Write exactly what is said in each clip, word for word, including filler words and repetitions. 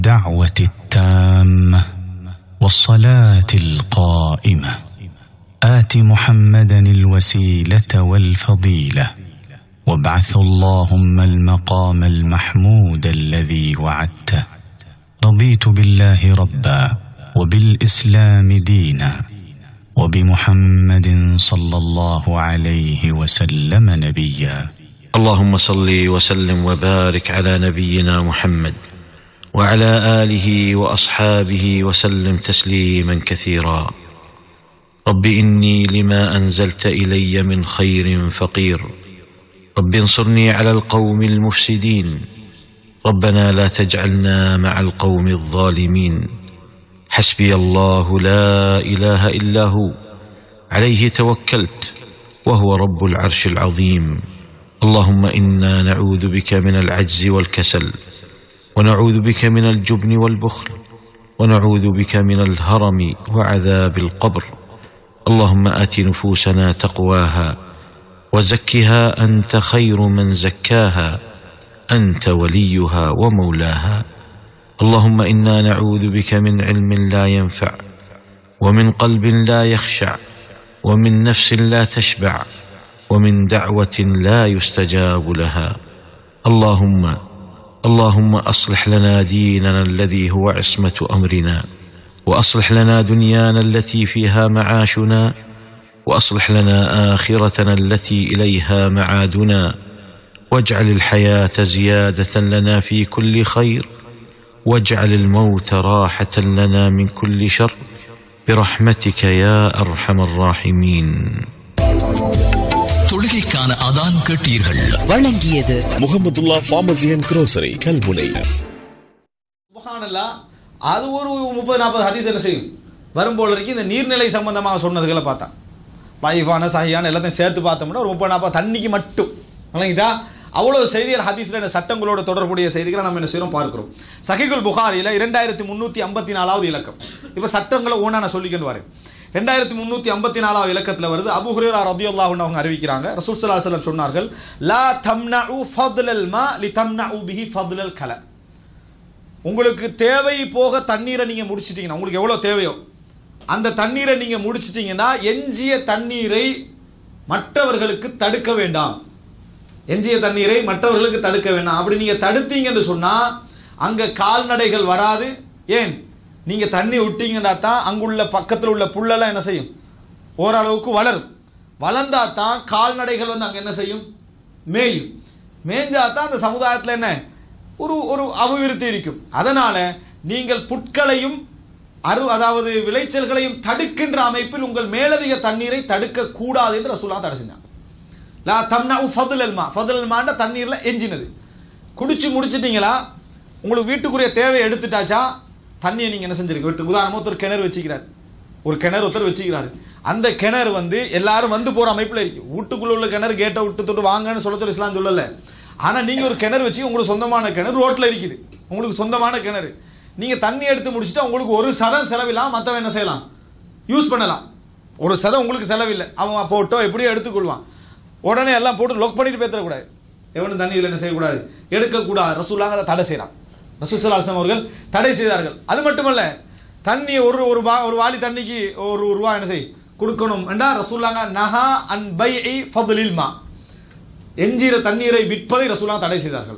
الدعوة التامة والصلاة القائمة آت محمدا الوسيلة والفضيلة وابعث اللهم المقام المحمود الذي وعدته رضيت بالله ربا وبالإسلام دينا وبمحمد صلى الله عليه وسلم نبيا. اللهم صل وسلم وبارك على نبينا محمد وعلى آله وأصحابه وسلم تسليما كثيرا. رب إني لما أنزلت إلي من خير فقير، رب انصرني على القوم المفسدين، ربنا لا تجعلنا مع القوم الظالمين. حسبي الله لا إله إلا هو عليه توكلت وهو رب العرش العظيم. اللهم إنا نعوذ بك من العجز والكسل، ونعوذ بك من الجبن والبخل، ونعوذ بك من الهرم وعذاب القبر. اللهم آت نفوسنا تقواها وزكها أنت خير من زكاها، أنت وليها ومولاها. اللهم إنا نعوذ بك من علم لا ينفع، ومن قلب لا يخشع، ومن نفس لا تشبع، ومن دعوة لا يستجاب لها. اللهم اللهم أصلح لنا ديننا الذي هو عصمة أمرنا، وأصلح لنا دنيانا التي فيها معاشنا، وأصلح لنا آخرتنا التي إليها معادنا، واجعل الحياة زيادة لنا في كل خير، واجعل الموت راحة لنا من كل شر برحمتك يا أرحم الراحمين. தொழுகைக்கான அதான் கேட்டீர்கள். வழங்கியது Mahmudullah pharmacy and grocery Kalmunai. சுப்ஹானல்லாஹ், அது ஒரு முப்பது நாற்பது ஹதீஸ் என்ன செய்யும் வரும் போல இருக்கு. இந்த நீர்நிலை சம்பந்தமாக சொன்னதுகளை பார்த்தா லைஃபான சஹியான எல்லாத்தையும் சேர்த்து பார்த்தோம்னா ஒரு முப்பது நாற்பது தண்ணிக்கு மட்டும் வழங்கிட்டா அவ்வளோ செய்திகள் ஹதீஸில் இந்த சட்டங்களோட தொடர்புடைய செய்திகளை நம்ம என்ன செய்யறோம் பார்க்கிறோம். சஹீஹுல் புகாரியில் இரண்டாயிரத்தி முன்னூற்றி ஐம்பத்தி நாலாவது இலக்கம். இப்போ சட்டங்களை ஒன்றா நான் சொல்லிக்கொண்டு வரேன். ரெண்டாயிரத்தி முன்னூற்றி ஐம்பத்தி நாலாவது இலக்கத்தில் வருது. அபூ ஹுரைரா ரலியல்லாஹு அன்ஹு அவங்க அறிவிக்கிறாங்க, ரசூல் ஸல்லல்லாஹு அலைஹி வஸல்லம் சொன்னார்கள், லா தம்னஉ ஃபத்லல் மா லிதம்னஉ பிஹி ஃபத்லல் கல. உங்களுக்கு தேவை போக தண்ணீரை நீங்க முடிச்சிட்டீங்கன்னா, உங்களுக்கு எவ்வளவு தேவையோ அந்த தண்ணீரை நீங்க முடிச்சிட்டீங்கன்னா எஞ்சிய தண்ணீரை மற்றவர்களுக்கு தடுக்க வேண்டாம். எஞ்சிய தண்ணீரை மற்றவர்களுக்கு தடுக்க வேண்டாம். அப்படி நீங்க தடுத்தீங்கன்னு சொன்னா அங்க கால்நடைகள் வராது. ஏன்? நீங்க தண்ணி விட்டீங்கன்னா தான் அங்குள்ள பக்கத்தில் உள்ள புல்லெல்லாம் என்ன செய்யும், ஓரளவுக்கு வளரும். வளர்ந்தா தான் கால்நடைகள் வந்து அங்க என்ன செய்யும், மேயும். மேஞ்சா தான் அந்த சமுதாயத்தில் என்ன ஒரு ஒரு அபிவிருத்தி இருக்கும். அதனால நீங்கள் புட்களையும் அரு அதாவது விளைச்சல்களையும் தடுக்கின்ற அமைப்பில் உங்கள் மேலதிக தண்ணீரை தடுக்க கூடாது என்று ரசூலுல்லாஹ் தடை செஞ்சாங்க. லா தம்னஉ ஃபத்லல் மா, ஃபத்லல் மான்னா தண்ணீர்ல எஞ்சினது. குடிச்சு முடிச்சிட்டீங்களா, உங்களுக்கு வீட்டுக்குரிய தேவையை எடுத்துட்டாச்சா, தண்ணியை நீங்க என்ன செஞ்சிருக்க. உதாரணமா ஒருத்தர் கிணறு வச்சுக்கிறார், ஒரு கிணறு ஒருத்தர் வச்சுக்கிறாரு. அந்த கிணறு வந்து எல்லாரும் வந்து போற அமைப்புல இருக்கு. வீட்டுக்குள்ள உள்ள கிணறு கேட்டை விட்டு தொட்டு வாங்கன்னு சொல்ல சொல்லி இஸ்லாம் சொல்லல. ஆனா நீங்க ஒரு கிணறு வச்சு உங்களுக்கு சொந்தமான கிணறு ரோட்ல இருக்குது, உங்களுக்கு சொந்தமான கிணறு. நீங்க தண்ணி எடுத்து முடிச்சுட்டா உங்களுக்கு ஒரு சதம் செலவில்லாம் மற்றவன் என்ன செய்யலாம், யூஸ் பண்ணலாம். ஒரு சதம் உங்களுக்கு செலவில்லை, அவன் போட்டோ எப்படியோ எடுத்துக்கொள்வான். உடனே எல்லாம் போட்டு லொக் பண்ணிட்டு பேத்தக்கூடாது. எவனும் தண்ணி இதில் என்ன செய்யக்கூடாது, எடுக்கக்கூடாது. ரசூலுல்லாஹ் அதை தடை செய்யறான். ரசூல் ஸல்லல்லாஹு அலைஹி வஸல்லம் அவர்கள் தடை செய்தார்கள். அது மட்டுமல்ல, தண்ணி ஒரு ஒரு ஒரு வாளி தண்ணிக்கு ஒரு ரூபா என்ன செய் கொடுக்கணும் என்றா ரசூலுல்லாஹ் நஹா அன் பைஇ ஃபத்லில் மா, எஞ்சிற தண்ணீரை விற்பதை ரசூலுல்லாஹ் தடை செய்தார்கள்.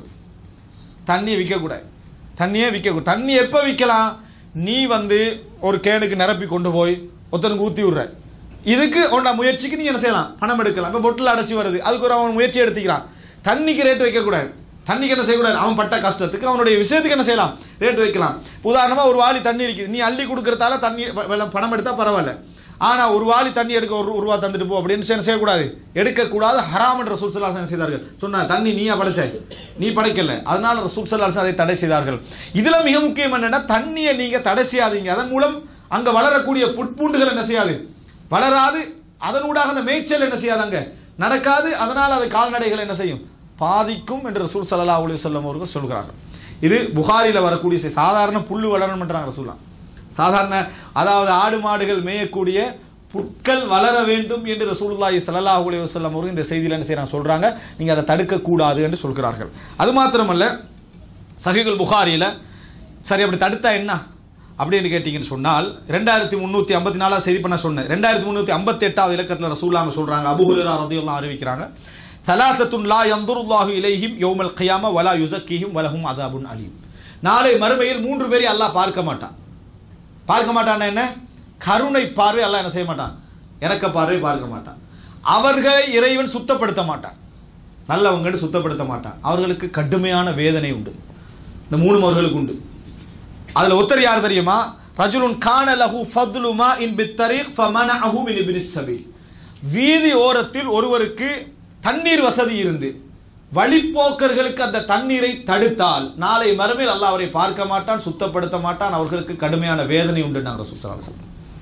தண்ணியை விற்கக்கூடாது, தண்ணியே விற்கக்கூடாது. தண்ணி எப்போ விற்கலாம், நீ வந்து ஒரு கேனுக்கு நிரப்பி கொண்டு போய் ஒருத்தனுக்கு ஊற்றி விடுற, இதுக்கு உன்னோட முயற்சிக்கு நீ என்ன செய்யலாம், பணம் எடுக்கலாம். இப்போ பொட்டில் அடைச்சி வருது, அதுக்கு ஒரு அவன் முயற்சி எடுத்துக்கிறான். தண்ணிக்கு ரேட் வைக்கக்கூடாது, தண்ணிக்கு என்ன செய்யக்கூடாது, அவன் பட்ட கஷ்டத்துக்கு அவனுடைய விஷயத்துக்கு என்ன செய்யலாம், ரேட் வைக்கலாம். உதாரணமாக ஒரு வாளி தண்ணி இருக்குது, நீ அள்ளி கொடுக்கறதால தண்ணி பணம் எடுத்தால் பரவாயில்ல. ஆனால் ஒரு வாளி தண்ணி எடுக்க ஒரு ரூபா தந்துட்டு போ அப்படின்னு என்ன செய்யக்கூடாது, எடுக்கக்கூடாது. ஹராம் என்ற ரசூல் ஸல்லல்லாஹு அலைஹி வஸல்லம் செய்தார்கள். சொன்னார், தண்ணி நீயா படைச்சாய், நீ படைக்கல, அதனால ரசூல் ஸல்லல்லாஹு அலைஹி வஸல்லம் அதை தடை செய்தார்கள். இதுல மிக முக்கியம் என்னன்னா, தண்ணியை நீங்க தடை செய்யாதீங்க. அதன் மூலம் அங்க வளரக்கூடிய புட்பூண்டுகள் என்ன செய்யாது, வளராது. அதனூடாக அந்த மேய்ச்சல் என்ன செய்யாது, அங்க நடக்காது. அதனால அது கால்நடைகள் என்ன செய்யும், பாதிக்கும் என்று ரசூல் ஸல்லல்லாஹு அலைஹி வஸல்லம் அவர்கள் சொல்கிறார்கள். இது புகாரில வரக்கூடிய சாதாரண புல்லு வளரணும் என்றாங்க ரசூலுல்லாஹ். சாதாரண அதாவது ஆடு மாடுகள் மேயக்கூடிய புட்கள் வளர வேண்டும் என்று ரசூலுல்லாஹி ஸல்லல்லாஹு அலைஹி வஸல்லம் அவர்கள் இந்த செய்தியில் என்ன செய்றாங்க சொல்றாங்க, நீங்க அதை தடுக்க கூடாது என்று சொல்கிறார்கள். அது மாத்திரமல்ல, சஹீஹுல் புகாரியில சரி, அப்படி தடுத்தா என்ன அப்படின்னு கேட்டீங்கன்னு சொன்னால் ரெண்டாயிரத்தி முந்நூற்றி ஐம்பத்தி நாலாவது செய்தி பண்ண சொன்னேன். ரெண்டாயிரத்தி முந்நூற்றி ஐம்பத்தி எட்டாவது இலக்கத்தில் ரசூலுல்லாஹ் சொல்கிறாங்க, அபூ ஹுரைரா ரலியல்லாஹு அறிவிக்கிறாங்க, ஸலாஸத்துன் லா யன்துருல்லாஹு இலைஹிம் யௌமல் கியாமா வலா யுஸக்கிஹிம் வலஹும் அஸாபுன் அலீம். நாளை மறுமையில் மூன்று பேரை அல்லாஹ் பார்க்க மாட்டான். பார்க்க மாட்டான்னா என்ன? கருணை பார்வை அல்லாஹ் என்ன செய்ய மாட்டான், இரக்க பார்வை பார்க்க மாட்டான். அவர்களை இறைவன் சுத்தப்படுத்த மாட்டான், நல்லவங்கன்னு சுத்தப்படுத்த மாட்டான். அவர்களுக்கு கடுமையான வேதனை உண்டு. இந்த மூணு அவர்களுக்கு உண்டு. அதுல ஒருத்தர் யார் தெரியுமா? ரஜுலுன் கான லஹு ஃபத்லு மாஇன் பித்தரீக் ஃபமனஅஹு மின் இப்னிஸ் ஸபீல். வீதி ஓரத்தில் ஒருவருக்கு தண்ணீர் வசதி இருந்து வழிப்போக்கர்களுக்கு அந்த தண்ணீரை தடுத்தால் நாளை மறுமையில் அல்லாஹ் அவரை பார்க்க மாட்டான், சுத்தப்படுத்த மாட்டான். அவர்களுக்கு கடுமையான வேதனை உண்டு. நாங்கள் ரசூலுல்லாஹ்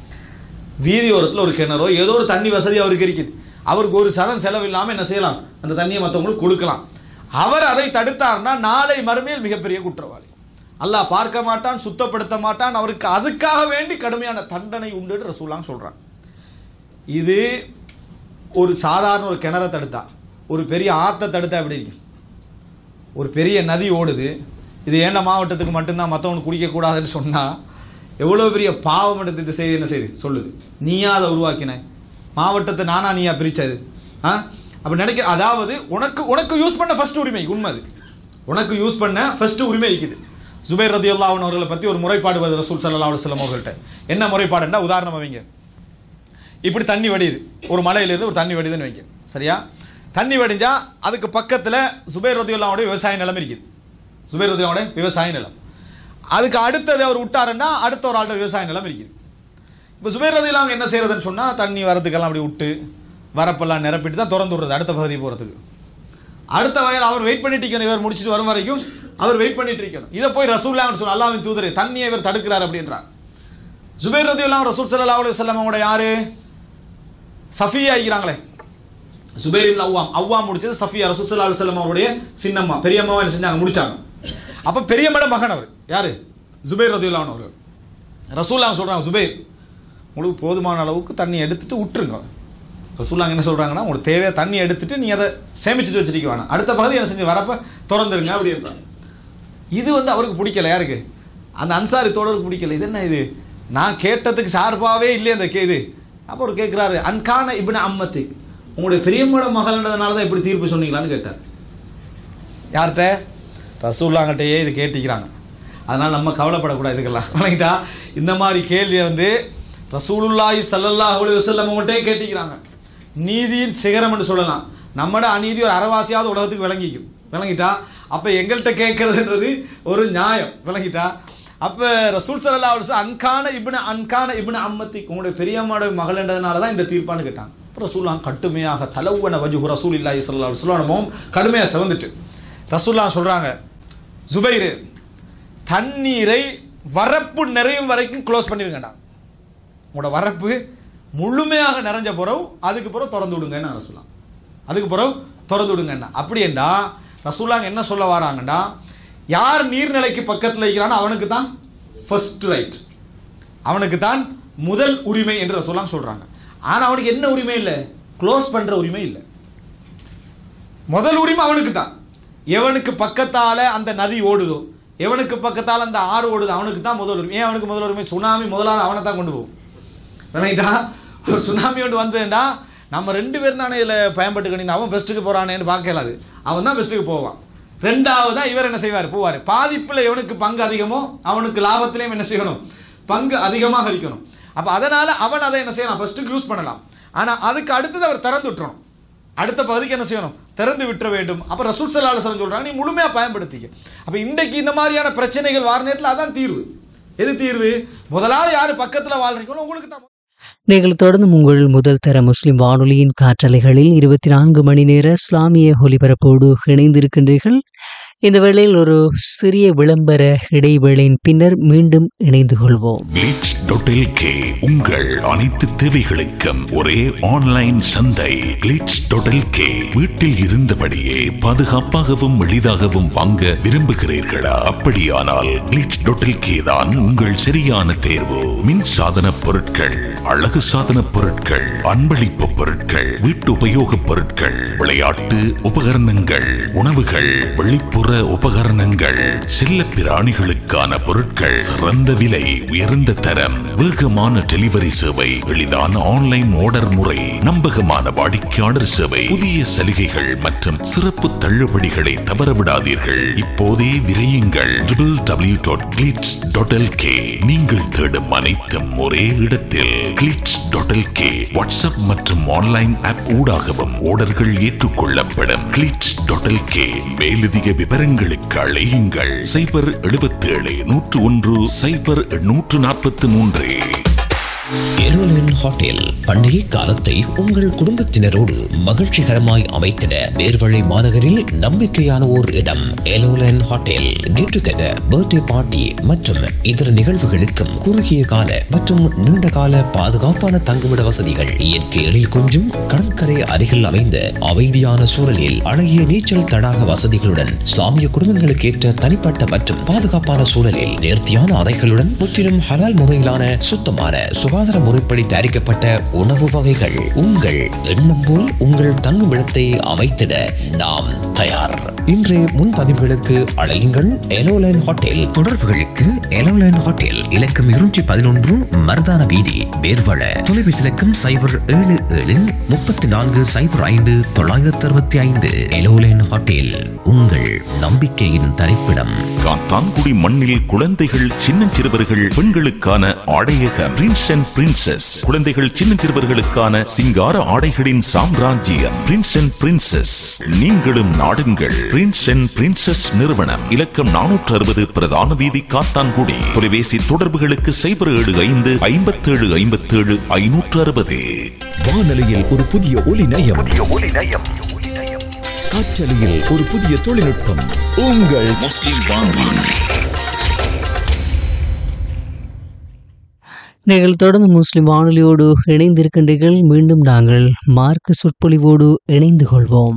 வீதி ஓரத்தில் ஒரு கிணறோ ஏதோ ஒரு தண்ணி வசதி அவருக்கு இருக்குது, அவருக்கு ஒரு சதம் செலவு இல்லாமல் என்ன செய்யலாம், அந்த தண்ணியை மற்றவங்களுக்கு கொடுக்கலாம். அவர் அதை தடுத்தார்னா நாளை மறுமையில் மிகப்பெரிய குற்றவாளி. அல்லாஹ் பார்க்க மாட்டான், சுத்தப்படுத்த மாட்டான். அவருக்கு அதுக்காக வேண்டி கடுமையான தண்டனை உண்டு ரசூலுல்லாஹ் சொல்றான். இது ஒரு சாதாரண ஒரு கிணறை தடுத்தா, ஒரு பெரிய ஆற்றை தடுத்தா எப்படி இருக்கு? ஒரு பெரிய நதி ஓடுது, இது ஏன்ன மாவட்டத்துக்கு மட்டும்தான் மற்றவனுக்கு குடிக்கக்கூடாதுன்னு சொன்னால் எவ்வளோ பெரிய பாவம் எடுத்து இந்த செய்தி என்ன செய்யுது சொல்லுது. நீயா அதை உருவாக்கின மாவட்டத்தை, நானா நீயா பிரிச்சது? ஆ அப்படி நினைக்க, அதாவது உனக்கு உனக்கு யூஸ் பண்ண ஃபர்ஸ்ட் உரிமை, உண்மை அது, உனக்கு யூஸ் பண்ண ஃபர்ஸ்ட் உரிமை இருக்குது. ஜுபைர் ரலியல்லாஹு அன்ஹு அவர்களை பற்றி ஒரு முறைப்பாடு வருது ரசூல் ஸல்லல்லாஹு அலைஹி வஸல்லம் அவர்கள்ட்ட. என்ன முறைப்பாடுன்னா, உதாரணம் வைங்க, இப்படி தண்ணி வடியுது, ஒரு மலையிலேருந்து ஒரு தண்ணி வடிதுன்னு வைங்க, சரியா? தண்ணி வடிஞ்சா அதுக்கு பக்கத்தில் ஜுபைர் ரலியல்லாஹுடைய விவசாய நிலம் இருக்குது. ஜுபைர் ரலியல்லாஹுடைய விவசாய நிலம், அதுக்கு அடுத்தது அவர் விட்டாருன்னா அடுத்த ஒரு ஆள்கிட்ட விவசாய நிலம் இருக்குது. இப்போ ஜுபைர் ரலியல்லாஹு என்ன செய்யறதுன்னு சொன்னால், தண்ணி வரதுக்கெல்லாம் அப்படி விட்டு வரப்பெல்லாம் நிரப்பிட்டு தான் திறந்து விடுறது அடுத்த பகுதி போகிறதுக்கு. அடுத்த வகையில் அவர் வெயிட் பண்ணிட்டு இருக்கணும், இவர் முடிச்சுட்டு வரும் வரைக்கும் அவர் வெயிட் பண்ணிட்டு இருக்கணும். இதை போய் ரசூலுல்லாஹ் சொல்ல, அல்லாஹ்வின் தூதரே தண்ணியை இவர் தடுக்கிறார் அப்படின்றார். ஜுபைர் ரலியல்லாஹு ரசூல் ஸல்லல்லாஹு அலைஹி வஸல்லம் அவங்களோட யாரு சஃபியா ஆகிறாங்களே, ஜுபைர் இப்னு அவ்வாம், அவ்வாம் முடிச்சது சஃபியா, ரசூல் ஸல்லல்லாஹு அலைஹி வஸல்லம் அவருடைய சின்னம்மா, பெரியம்மாவை என்ன செஞ்சாங்க, முடிச்சாங்க. அப்போ பெரியம்மட மகன் அவர் யாரு, ஜுபைர் ரலியல்லாஹு அன்ஹு. ரசூலுல்லாஹ் சொல்றாங்க, ஜுபைர் உங்களுக்கு போதுமான அளவுக்கு தண்ணி எடுத்துட்டு விட்டுருங்க. ரசூலுல்லாஹ் என்ன சொல்றாங்கன்னா, உங்களுக்கு தேவையான தண்ணி எடுத்துட்டு நீ அதை சேமிச்சுட்டு வச்சிருக்க வேணாம், அடுத்த பகுதி என்ன செஞ்சு வரப்ப திறந்துருங்க அப்படின்றாங்க. இது வந்து அவருக்கு பிடிக்கல, யாருக்கு, அந்த அன்சாரி தோழருக்கு பிடிக்கல. இது என்ன, இது நான் கேட்டதுக்கு சார்பாகவே இல்லையே அந்த கேது. அப்போ அவர் கேட்குறாரு, அன்கான இப்னு அம்மத்தி, உங்களுடைய பெரியம்மோட மகள்ன்றதுனால தான் இப்படி தீர்ப்பு சொன்னீங்களான்னு கேட்டார். யார்கிட்ட? ரசூலுல்லாஹ்கிட்டயே இது கேட்டிக்கிறாங்க. அதனால் நம்ம கவலைப்படக்கூடாது இதுக்கெல்லாம், வணங்கிட்டா. இந்த மாதிரி கேள்வியை வந்து ரசூலுல்லாஹி ஸல்லல்லாஹு அலைஹி வஸல்லம் அவங்கள்ட்டே கேட்டிக்கிறாங்க. நீதியின் சிகரம்னு சொல்லலாம். நம்மட அநீதி ஒரு அறவாசியாவது உலகத்துக்கு விளங்கிக்கும், விளங்கிட்டா. அப்போ எங்கள்கிட்ட கேட்கறதுன்றது ஒரு நியாயம், விளங்கிட்டா. அப்போ ரசூல் ஸல்லல்லாஹு அலைஹி வஸல்லம் அன்கான இப்னு அன்கான இப்னு அம்மத்தி, உங்களுடைய பெரியம்மாவோட மகள்ன்றதுனால தான் இந்த தீர்ப்பான்னு கேட்டாங்க. ரசூலுல்லாஹ் கடுமையாக தலவன வஜ்ஹு ரசூலில்லாஹி ஸல்லல்லாஹு அலைஹி வஸல்லம் கடுமையாக செவந்துட்டு ரசூலுல்லாஹ் சொல்றாங்க, ஜுபைர் தண்ணீரை வரப்பு நிறையும் வரைக்கும் க்ளோஸ் பண்ணிருங்கடா, உங்களோட வரப்பு முழுமையாக நிறைஞ்ச பிறகு அதுக்கு பிறகு திறந்து விடுங்கன்னு ரசூலுல்லாஹ், அதுக்கு பிறகு திறந்து விடுங்கண்ணா. அப்படி என்றா ரசூலுல்லாஹ் என்ன சொல்ல வராங்கண்டா, யார் நீர்நிலைக்கு பக்கத்தில் இருக்கிறானோ அவனுக்கு தான் ஃபர்ஸ்ட் ரைட், அவனுக்கு தான் முதல் உரிமை என்று ரசூலுல்லாஹ் சொல்றாங்க. ஆனால் அவனுக்கு என்ன உரிமை இல்லை, க்ளோஸ் பண்ற உரிமை இல்லை. முதல் உரிமை அவனுக்கு தான். எவனுக்கு பக்கத்தால அந்த நதி ஓடுதோ, எவனுக்கு பக்கத்தால் அந்த ஆறு ஓடுதோ அவனுக்கு தான் முதல் உரிமை. ஏன் அவனுக்கு முதல் உரிமை? சுனாமி முதலாவது அவனை தான் கொண்டு போகும், விளங்கிட்டா. ஒரு சுனாமி ஒன்று வந்ததுன்னா நம்ம ரெண்டு பேரும் தானே இதில் பயன்பட்டு கணிந்து, அவன் பெஸ்ட்டுக்கு போகிறானேன்னு பார்க்கலாது, அவன் தான் பெஸ்ட்டுக்கு போவான். ரெண்டாவதா இவர் என்ன செய்வார், போவார். பாதிப்பில் எவனுக்கு பங்கு அதிகமோ அவனுக்கு லாபத்திலையும் என்ன செய்யணும், பங்கு அதிகமாக இருக்கணும். அப்போ அதனால அவன் அதை என்ன செய்யலாம், ஃபர்ஸ்ட்டுக்கு யூஸ் பண்ணலாம். ஆனால் அதுக்கு அடுத்தது அவர் திறந்து விட்டுறணும், அடுத்த பகுதிக்கு என்ன செய்யணும், திறந்து விட்டுற வேண்டும். அப்போ ரசூல் ஸல்லல்லாஹு அலைஹி வஸல்லம் சொல்றாங்க, நீ முழுமையாக பயன்படுத்திக்க. அப்போ இன்றைக்கு இந்த மாதிரியான பிரச்சனைகள் வார நேரத்தில் அதான் தீர்வு. எது தீர்வு? முதலாவது யார் பக்கத்தில் வாழ்றீங்களோ உங்களுக்கு தான். நீங்கள் தொடர்ந்து உங்கள் முதல் தர முஸ்லிம் வானொலியின் காற்றலைகளில் இருபத்தி நான்கு மணி நேர இஸ்லாமிய ஒலிபரப்போடு இணைந்திருக்கின்றீர்கள். இந்த வேளையில் ஒரு சிறிய விளம்பர இடைவேளையின் பின்னர் மீண்டும் இணைந்து கொள்வோம். கிளிட்ஸ் டாட் எல் கே உங்கள் அனைத்து தேவைகளுக்கும் ஒரே ஆன்லைன் சந்தை. கிளிட்ஸ் டாட் எல் கே வீட்டில் இருந்தபடியே பாதுகாப்பாகவும் எளிதாகவும் வாங்க விரும்புகிறீர்களா? அப்படியானால் கிளிட்ஸ் டாட் எல் கே தான் உங்கள் சரியான தேர்வு. மின் சாதன பொருட்கள், அழகு சாதன பொருட்கள், அன்பளிப்பு பொருட்கள், வீட்டு உபயோக பொருட்கள், விளையாட்டு உபகரணங்கள், உணவுகள், வெளிப்புற மின்சார உபகரணங்கள், செல்ல பிராணிகளுக்கான பொருட்கள், சிறந்த விலை, உயர்ந்த தரம், வேகமான டெலிவரி சேவை, எளிதான ஆன்லைன் ஆர்டர் முறை, நம்பகமான வாடிக்கையாளர் சேவை, புதிய சலுகைகள் மற்றும் சிறப்பு தள்ளுபடிகளை தவறவிடாதீர்கள். இப்போதே விரையுங்கள். W W W dot glitz dot L K. நீங்கள் தேடும் அனைத்தும் ஒரே இடத்தில். Glitz dot L K. WhatsApp மற்றும் ஆன்லைன் ஆப் ஊடாகவும் ஆர்டர்கள் ஏற்றுக்கொள்ளப்படும். Glitz dot L K. மேலதிக விவரங்களுக்கு அழையுங்கள் சைபர் எழுபத்தி ஏழு நூற்று ஒன்று சைபர் நூற்று நாற்பத்தி மூன்று. எலோலன் ஹோட்டல் பண்டிகை காலத்தை உங்கள் குடும்பத்தினரோடு மகிழ்ச்சிகரமாய் அமைத்திட நேர்வழி மாநகரில் நம்பிக்கையான ஓர் இடம் எலோலன் hotel. Get together, birthday party மற்றும் இதர நிகழ்வுகளுக்கும் குறுகிய கால மற்றும் நீண்ட கால பாதுகாப்பான தங்குமிட வசதிகள், இயற்கை எழில் கொஞ்சும் கடற்கரை அருகில் அமைந்த அமைதியான சூழலில் அழகிய நீச்சல் தடாக வசதிகளுடன், இஸ்லாமிய குடும்பங்களுக்கு ஏற்ற தனிப்பட்ட மற்றும் பாதுகாப்பான சூழலில் நேர்த்தியான அறைகளுடன், முற்றிலும் ஹலால் முறையிலான சுத்தமான சுகாதார முறைப்படி தயாரிக்கப்பட்ட உணவு வகைகள். உங்கள் எண்ணம் போல் உங்கள் தங்குமிடத்தை அமைத்திட நாம் தயார். இன்றைய முன்பதிவுகளுக்கு அழையுங்கள் எலோலைன் ஹோட்டல். தொடர்புகளுக்கு எலோலைன் ஹோட்டல் இலக்கம் இருநூற்றி பதினொன்று மருதான வீதி, பேர்வள. தொலைபேசி இலக்கம் சைபர் ஏழு ஏழு முப்பத்தி நான்கு சைபர் ஐந்து தொள்ளாயிரத்தி அறுபத்தி ஐந்து. எலோலைன் ஹோட்டல், உங்கள் நம்பிக்கையின் தரிப்பிடம். காத்தான்குடி மண்ணில் குழந்தைகள், சின்னஞ்சிறுவர்கள், பெண்களுக்கான ஆடையகம் பிரின்ஸ் அண்ட் பிரின்சஸ். குழந்தைகள், சின்னஞ்சிறுவர்களுக்கான சிங்கார ஆடைகளின் சாம்ராஜ்யம் பிரின்ஸ் அண்ட் பிரின்சஸ். நீங்களும் நாடுங்கள். பிரின்ஸ் அண்ட் பிரின்சஸ் நிறுவனம், இலக்கம் நானூற்று அறுபது பிரதான வீதி, காத்தான்குடி. தொலைபேசி தொடர்புகளுக்கு சைபர் ஏழு ஐந்து ஐம்பத்தி ஏழு ஐம்பத்தி ஏழு ஐநூற்று அறுபது. வானொலியில் ஒரு புதிய ஒலி நயம், காற்றலையில் ஒரு புதிய தொழில்நுட்பம். உங்கள் முஸ்லிம் வானொலி. நீங்கள் தொடர்ந்து முஸ்லிம் வானொலியோடு இணைந்திருக்கின்றீர்கள். மீண்டும் நாங்கள் மார்க்க சொற்பொழிவோடு இணைந்து கொள்வோம்.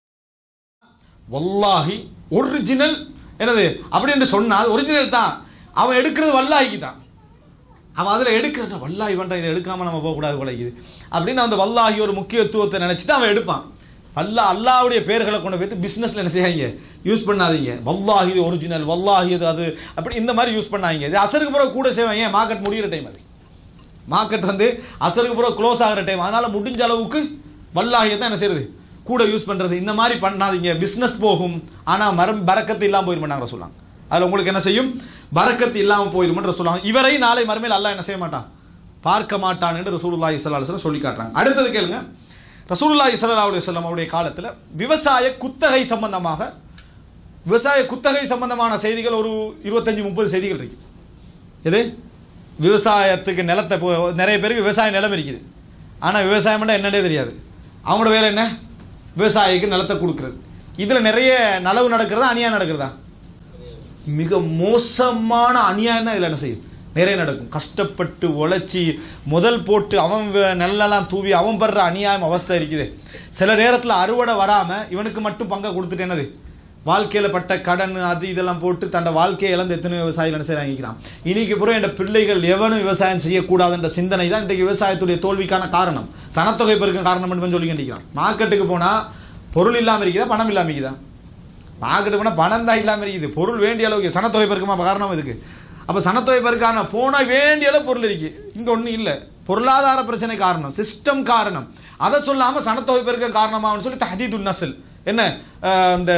வல்லாஹி ஒரிஜினல் என்னது அப்படி என்று சொன்னால் ஒரிஜினல் தான். அவன் எடுக்கிறது வல்லாஹிக்கு தான். அவன் அதில் எடுக்கிற வல்லாஹி பண்ணுறான், இதை எடுக்காமல் நம்ம போகக்கூடாது குலைக்குது அப்படின்னு அந்த வல்லாஹி ஒரு முக்கியத்துவத்தை நினச்சிட்டு அவன் எடுப்பான். அல்லா அல்லாவுடைய பேர்களை கொண்டு போய் பிஸ்னஸில் என்ன செய்யாங்க, யூஸ் பண்ணாதீங்க. வல்லாஹி இது ஒரிஜினல், வல்லாஹி இது அது அப்படி இந்த மாதிரி யூஸ் பண்ணாங்க. இது அசருக்கு பிறகு கூட செய்வாங்க. ஏன் மார்க்கெட் முடிகிற டைம், அது மார்க்கெட் வந்து அசருக்கு பிறகு க்ளோஸ் ஆகிற டைம். அதனால் முடிஞ்ச அளவுக்கு வல்லாஹியை தான் என்ன செய்யறது, கூட யூஸ் பண்ணுறது. இந்த மாதிரி பண்ணாதீங்க, பிஸ்னஸ் போகும். ஆனால் மரம் பரக்கத்து இல்லாமல் போயிருமாட்டாங்க சொல்லுவாங்க. அதில் உங்களுக்கு என்ன செய்யும், பரக்கத்து இல்லாமல் போயிருமென்று சொல்லுவாங்க. இவரை நாளை மறுமையில் அல்லாஹ் என்ன செய்ய மாட்டான், பார்க்க மாட்டான் என்று ரசூலுல்லாஹி ஸல்லல்லாஹு அலைஹி வஸல்லம் சொல்லி காட்டுறாங்க. அடுத்தது கேளுங்க. ரசூலுல்லாஹி ஸல்லல்லாஹு அலைஹி வஸல்லம் அவருடைய காலத்தில் விவசாய குத்தகை சம்பந்தமாக விவசாய குத்தகை சம்பந்தமான செய்திகள் ஒரு இருபத்தஞ்சு முப்பது செய்திகள் இருக்கு. எது விவசாயத்துக்கு நிலத்தை, நிறைய பேருக்கு விவசாய நிலம் இருக்குது, ஆனால் விவசாயம் என்னன்னே தெரியாது. அவங்களோட வேலை என்ன, விவசாயிக்கு நிலத்தை கொடுக்குறது. இதில் நிறைய நலவு நடக்கிறதா அநியாயம் நடக்கிறதா? மிக மோசமான அநியாயம் தான் இதில் என்ன செய்யும், நிறைய நடக்கும். கஷ்டப்பட்டு உழைச்சி முதல் போட்டு அவன் நெல்லெல்லாம் தூவி அவன் படுற அநியாயம் அவஸ்தை இருக்குது. சில நேரத்தில் அறுவடை வராமல் இவனுக்கு மட்டும் பங்கை கொடுத்துட்டு என்னது, வாழ்க்கையில் பட்ட கடன் அது இதெல்லாம் போட்டு தன்னோட வாழ்க்கையை இழந்து எத்தனை விவசாயிகள் என்ன செய்ய வாங்கிக்கிறான். இன்னைக்கு பிறகு என் பிள்ளைகள் எவனும் விவசாயம் செய்யக்கூடாதுன்ற சிந்தனை தான் இன்றைக்கு விவசாயத்துடைய தோல்விக்கான காரணம், சனத்தொகை பெருக்க காரணம் என்று சொல்லி கண்டிக்கிறான். மார்க்கெட்டுக்கு போனால் பொருள் இல்லாமல் இருக்குதா, பணம் இல்லாமல் இருக்குதா? மார்க்கெட்டுக்கு போனால் பணம் தான் இல்லாமல் இருக்குது, பொருள் வேண்டிய அளவுக்கு. சனத்தொகை பெருக்கமா காரணம் இதுக்கு. அப்போ சனத்தொகை பெருக்கான போனால் வேண்டிய அளவு பொருள் இருக்குது, இங்கே ஒன்றும் இல்லை. பொருளாதார பிரச்சனை காரணம், சிஸ்டம் காரணம். அதை சொல்லாமல் சனத்தொகை பெருக்க காரணமாகனு சொல்லி தஹதீதுன் நஸ்ல் என்ன இந்த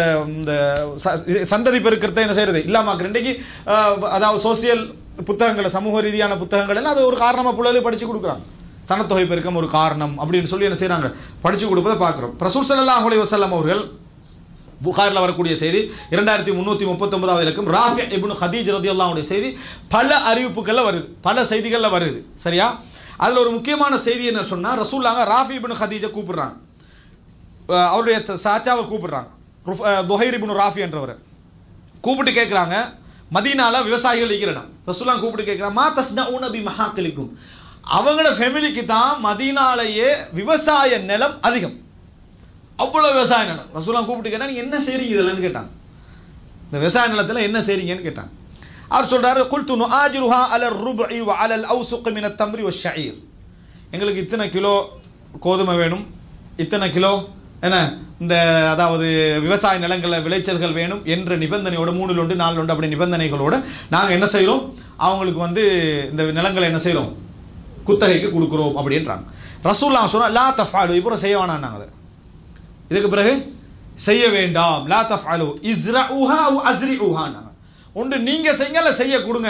சந்ததி பெருக்கிறத என்ன செய்யறது இல்லாமல் இன்றைக்கு அதாவது சோசியல் புத்தகங்களை, சமூக ரீதியான புத்தகங்கள் எல்லாம் அது ஒரு காரணமாக பிள்ளைகளுக்கு படித்து கொடுக்குறாங்க. சனத்தொகை பெருக்கம் ஒரு காரணம் அப்படின்னு சொல்லி என்ன செய்யறாங்க, படித்து கொடுப்பதை பார்க்குறோம். ரசூல் ஸல்லல்லாஹு அலைஹி வஸல்லம் அவர்கள் புகாரில் வரக்கூடிய செய்தி இரண்டாயிரத்தி முன்னூற்றி முப்பத்தி ஒன்பதாவது இலக்கம், ராஃபி இப்னு ஹதீஜ் ரலியல்லாஹு அன்ஹு செய்தி பல அறிவிப்புகளில் வருது, பல செய்திகளில் வருது. சரியா? அதில் ஒரு முக்கியமான செய்தி என்ன சொன்னால், ரசூலுல்லாஹ் ராஃபி இப்னு ஹதீஜை கூப்பிடுறாங்க, அவருடைய சாச்சாவை கூப்பிடுறாங்க, துஹைர் இப்னு ராஃபி என்றவரை கூப்பிட்டு கேட்குறாங்க, மதீனால விவசாயிகள் இருக்கிற இடம். ரசூலுல்லாஹ் கூப்பிட்டு கேட்குறாங்க, மா தஸ்னஊன பி மஹாக்கிலிக்கும், அவங்களோட ஃபேமிலிக்கு தான் மதீனாலேயே விவசாய நிலம் அதிகம், அவ்வளோ விவசாய நிலம். ரசூலுல்லாஹ் கூப்பிட்டு கேட்டால் நீங்கள் என்ன செய்றீங்க இதெல்லாம் கேட்டாங்க, இந்த விவசாய நிலத்தில் என்ன செய்றீங்கன்னு கேட்டாங்க. அவர் சொல்றாரு, குல்து நுஆஜிருஹா அலர் ருப்இ வ அலல் அவ்ஸுக் மின தம்ரி வ ஷஈர், எங்களுக்கு இத்தனை கிலோ கோதுமை வேணும், இத்தனை கிலோ என்ன இந்த அதாவது விவசாய நிலங்களில் விளைச்சல்கள் வேணும் என்ற நிபந்தனையோட மூணு ஒன்று நாலு ஒன்று அப்படி நிபந்தனைகளோட நாங்கள் என்ன செய்கிறோம், அவங்களுக்கு வந்து இந்த நிலங்களை என்ன செய்கிறோம், குத்தகைக்கு கொடுக்குறோம் அப்படின்றாங்க. ரசூலுல்லாஹ் சொன்னா லா தஃஅலு, இப்போ செய்ய வேணாம் நாங்கள் இதுக்கு பிறகு செய்ய வேண்டாம். லா தஃஅலு இஸ்ரஉஹா அவ் அஸ்ரிஉஹா, ஒன்று நீங்க செய்யுங்க அல்ல செய்ய கொடுங்க,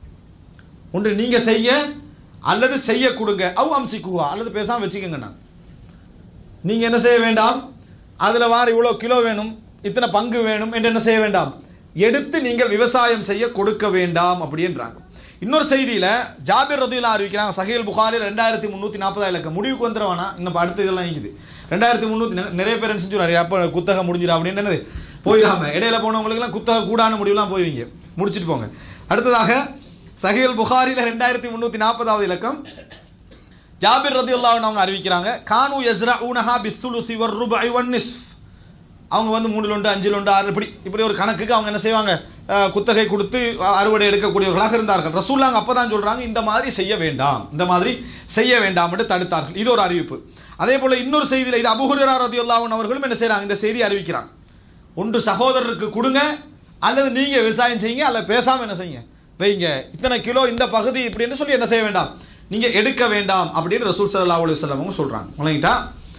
ஒன்று நீங்க செய்ய அல்லது செய்ய கொடுங்க, அவ் அம்சிக்குஹா அல்லது பேசாம வச்சுக்கோங்க. நீங்க என்ன செய்ய வேண்டாம், அதுல வார இவ்வளவு கிலோ வேணும், இத்தனை பங்கு வேணும் என்று என்ன செய்ய வேண்டாம், எடுத்து நீங்கள் விவசாயம் செய்ய கொடுக்க வேண்டாம் அப்படின்றாங்க. இன்னொரு செய்தியில ஜாபிர் ரதியல்லாஹு அறிவிக்கிறாங்க, சஹீஹ் புகாரி ரெண்டாயிரத்தி முன்னூத்தி நாற்பது இலக்கம். முடிவுக்கு வந்துருவானா இன்னும் அடுத்த இதெல்லாம் இருக்குது. ரெண்டாயிரத்தி முன்னூத்தி நிறைய பேர் என்ன செஞ்சுறாரு, அப்ப குத்தகை முடிஞ்சிடும் அப்படின்னு என்னது போயிடாம இடையில போனவங்களுக்கு எல்லாம் குத்தகை கூடான முடிவுலாம் போய்வீங்க, முடிச்சுட்டு போங்க. அடுத்ததாக சஹீஹ் புகாரில ரெண்டாயிரத்தி முன்னூத்தி நாற்பதாவது இலக்கம் ஜாபிர் ரதியல்லாஹு அன்ஹு அவங்க அறிவிக்கிறாங்க, கானு யஸ்ரஊனஹா பிஸ்ஸுலுஸி வர்ருபஇ வன்னிஸ்ஃப். அவங்க வந்து மூணுல ஒன்று அஞ்சில் ஒன்று ஆறு இப்படி இப்படி ஒரு கணக்குக்கு அவங்க என்ன செய்வாங்க, குத்தகை கொடுத்து அறுவடை எடுக்கக்கூடியவர்களாக இருந்தார்கள். ரசூலுல்லாஹ் அப்பதான் சொல்றாங்க இந்த மாதிரி செய்ய வேண்டாம், இந்த மாதிரி செய்ய வேண்டாம் என்று தடுத்தார்கள். இது ஒரு அறிவிப்பு. அதே போல இன்னொரு செய்தியில இது அபூ ஹுரைரா ரலியல்லாஹு அன்ஹு அவர்களும் என்ன செய்றாங்க, இந்த செய்தி அறிவிக்கிறாங்க, ஒன்று சகோதரருக்கு கொடுங்க அல்லது நீங்க விவசாயம் செய்யுங்க அல்லது பேசாம என்ன செய்யுங்க வைங்க, இத்தனை கிலோ இந்த பகுதி இப்படின்னு சொல்லி என்ன செய்ய வேண்டாம், நீங்க எடுக்க வேண்டாம் அப்படின்னு ரசூல் ஸல்லல்லாஹு அலைஹி வஸல்லம் அவங்க சொல்றாங்க. விளங்கிட்டா?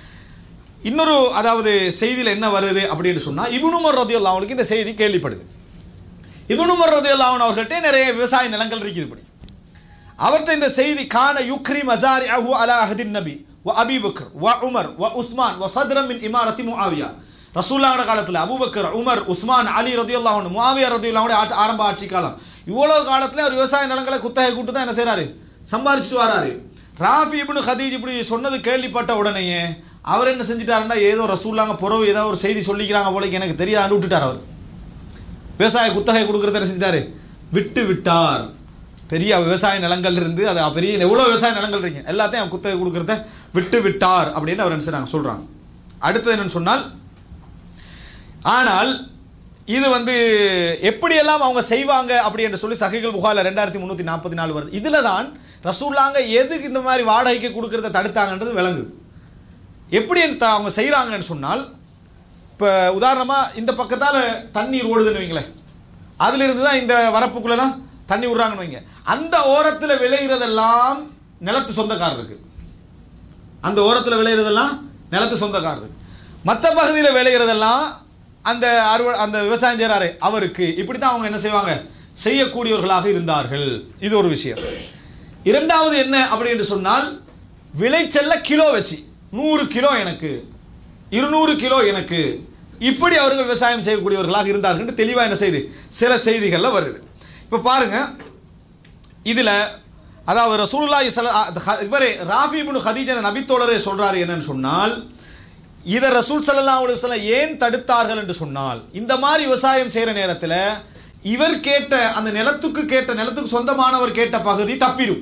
இன்னொரு அதாவது செய்தியில என்ன வருது அப்படின்னு சொன்னா, இப்னு உமர் ரலியல்லாஹு அன்ஹு இந்த செய்தி கேள்விப்படுது. இப்னு உமர் ரலியல்லாஹு அன்ஹு அவர்கள்ட்ட நிறைய விவசாய நிலங்கள் இருக்குது. இப்படி அவர்கிட்ட இந்த செய்தி கான யுக்ரி மஸாரிஅஹு அலா அஹ்தின் நபி வ அபீ பக்கர் வ உமர் வ உஸ்மான் வ சத்ரன் மின் இமாரத்தி முஆவியா. ரசூலுல்லாஹ் காலத்துல அபூபக்கர், உமர், உஸ்மான், அலி ரலியல்லாஹு அன்ஹு, முஆவியா ரலியல்லாஹு அன்ஹு ஆரம்ப ஆட்சி காலம், இவ்வளவு காலத்துல அவர் விவசாய நிலங்களை குத்தகை கூட்டு தான் என்ன செய்யறாரு, சம்பாதிச்சுட்டு வராரு. ராஃபி இப்னு ஹதீஜ் இப்படி சொன்னது கேள்விப்பட்ட உடனேயே அவர் என்ன செஞ்சிட்டாருன்னா, ஏதோ ரசூலுல்லாஹ் புறவு ஏதோ ஒரு செய்தி சொல்லிக்கிறாங்க போல எனக்கு தெரியாது விட்டுட்டார். அவர் விவசாய குத்தகை கொடுக்கறத என்ன செஞ்சிட்டாரு, விட்டு விட்டார். பெரிய விவசாய நிலங்கள் இருந்து அது பெரிய எவ்வளவு விவசாய நிலங்கள் இருக்கு எல்லாத்தையும் குத்தகை கொடுக்கறத விட்டு விட்டார் அப்படின்னு அவர் என்ன செய்றாங்க சொல்றாங்க. அடுத்தது என்னன்னு சொன்னால், ஆனால் இது வந்து எப்படியெல்லாம் அவங்க செய்வாங்க அப்படி என்று சொல்லி சஹீஹ் புகாரில ரெண்டாயிரத்தி முன்னூத்தி நாற்பத்தி நாலு வருது. இதுல தான் ரசூலுல்லாஹ் எதுக்கு இந்த மாதிரி வாடகைக்கு கொடுக்கறத தடுத்தாங்கன்றது விளங்குது. எப்படி அவங்க செய்யறாங்கன்னு சொன்னால், இப்போ உதாரணமா இந்த பக்கத்தால தண்ணீர் ஓடுதுன்னு வைங்களேன், அதுல இருந்து தான் இந்த வரப்புக்குள்ளலாம் தண்ணி விடுறாங்கன்னு வைங்க, அந்த ஓரத்தில் விளையிறதெல்லாம் நிலத்து சொந்தக்காரருக்கு, அந்த ஓரத்தில் விளையிறதெல்லாம் நிலத்து சொந்தக்காரருக்கு, மற்ற பகுதியில் விளையிறதெல்லாம் அந்த அறுவ அந்த விவசாயம் செய்கிறாரு அவருக்கு. இப்படி தான் அவங்க என்ன செய்வாங்க, செய்யக்கூடியவர்களாக இருந்தார்கள். இது ஒரு விஷயம். இரண்டாவது என்ன அப்படின்னு சொன்னால், விளைச்சல்ல கிலோ வச்சு நூறு கிலோ எனக்கு, இருநூறு கிலோ எனக்கு, இப்படி அவர்கள் விவசாயம் செய்யக்கூடியவர்களாக இருந்தார்கள். தெளிவாக என்ன செய்யுது, சில செய்திகள்ல வருது. இப்ப பாருங்க, இதுல அதாவது ரசூலுல்லாஹி ஸல்லல்லாஹு இவரே ராஃபி இப்னு ஹதீஜ் நபித்தோழரே சொல்றாரு என்னன்னு சொன்னால், இதை ரசூல் ஸல்லல்லாஹு அலைஹி வஸல்லம் ஏன் தடுத்தார்கள் என்று சொன்னால், இந்த மாதிரி விவசாயம் செய்யற நேரத்தில் இவர் கேட்ட அந்த நிலத்துக்கு கேட்ட நிலத்துக்கு சொந்தமானவர் கேட்ட பகுதி தப்பிடும்,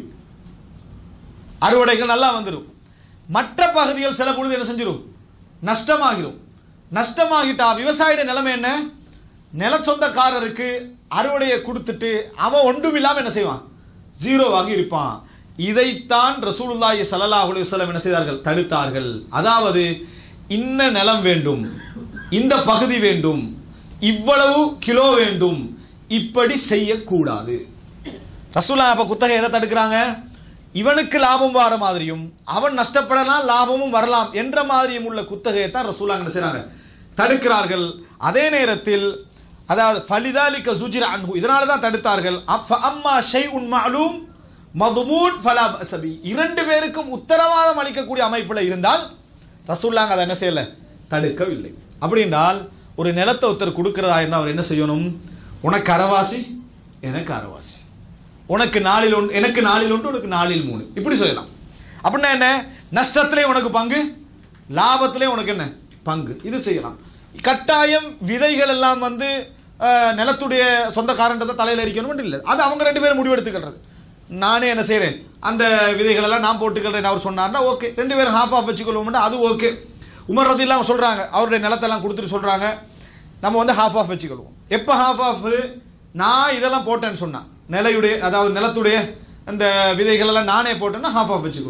அறுவடைகள் நல்லா வந்துடும். மற்ற பகுதிகள் சில பொழுது என்ன செஞ்சிடும், நஷ்டமாகிடும். நஷ்டமாகிட்டா விவசாயிட நிலைமை என்ன, நில சொந்தக்காரருக்கு அறுவடையை கொடுத்துட்டு அவன் ஒன்றும் இல்லாம என்ன செய்வான், ஜீரோவாக இருப்பான். இதைத்தான் ரசூலுல்லாஹி ஸல்லல்லாஹு அலைஹி வஸல்லம் என்ன செய்தார்கள், தடுத்தார்கள். அதாவது இன்ன நிலம் வேண்டும், இந்த பகுதி வேண்டும், இவ்வளவு கிலோ வேண்டும், இப்படி செய்யக்கூடாது. ரசூலுல்லாஹ் அப்ப குத்தகை எதை தடுக்கிறாங்க, இவனுக்கு லாபம் வர மாதிரியும் அவன் நஷ்டப்படலாம் லாபமும் வரலாம் என்ற மாதிரியும் உள்ள குத்தகையை தான் ரசூலுல்லாஹ் என்ன செய்றாங்க, தடுக்கிறார்கள். அதே நேரத்தில் அதாவது ஃபலிதாலிக சுஜிர அன்ஹு, இதனால தான் தடுத்தார்கள். அம்மா ஷைஉன் மஅலூம் மதுமூன் ஃபலா பஸபி, இரண்டு பேருக்கும் உத்தரவாதம் அளிக்கக்கூடிய அமைப்பில் இருந்தால் ரசூலுல்லாஹ் அதை என்ன செய்யல, தடுக்கவில்லை. அப்படி என்றால் ஒரு நிலத்தை ஒருத்தர் கொடுக்கிறதா இருந்தால் அவர் என்ன செய்யணும், உனக்கு அரைவாசி எனக்கு அரைவாசி, உனக்கு நாளில் ஒன்று எனக்கு நாளில் ஒன்று உனக்கு நாளில் மூணு, இப்படி சொல்லலாம். அப்படின்னா என்ன, நஷ்டத்திலே உனக்கு பங்கு, லாபத்திலே உனக்கு என்ன பங்கு, இது செய்யலாம். கட்டாயம் விதைகள் எல்லாம் வந்து நிலத்துடைய சொந்தக்காரன்றதை தலையில் அரிக்கணும் இல்லை, அது அவங்க ரெண்டு பேரும் முடிவெடுத்துக்கிறது. நானே என்ன செய்யறேன், அந்த விதைகள் எல்லாம் நான் போட்டுக்கிறேன் அவர் சொன்னார்னா ஓகே, ரெண்டு பேரும் ஹாஃப் ஆஃப் வச்சுக்கொள்வோம்னா அது ஓகே. உமர் ரலியல்லாஹு சொல்றாங்க, அவருடைய நிலத்தெல்லாம் கொடுத்துட்டு சொல்றாங்க நம்ம வந்து ஹாஃப் ஆஃப் வச்சுக்கொள்வோம். எப்போ ஹாஃப் ஆஃப், நான் இதெல்லாம் போட்டேன்னு சொன்னா, நிலையுடைய அதாவது நிலத்துடைய அந்த விதைகள் எல்லாம் நானே போட்டேன்னா ஹாஃப் ஆஃப் வச்சுக்கொள்வோம்.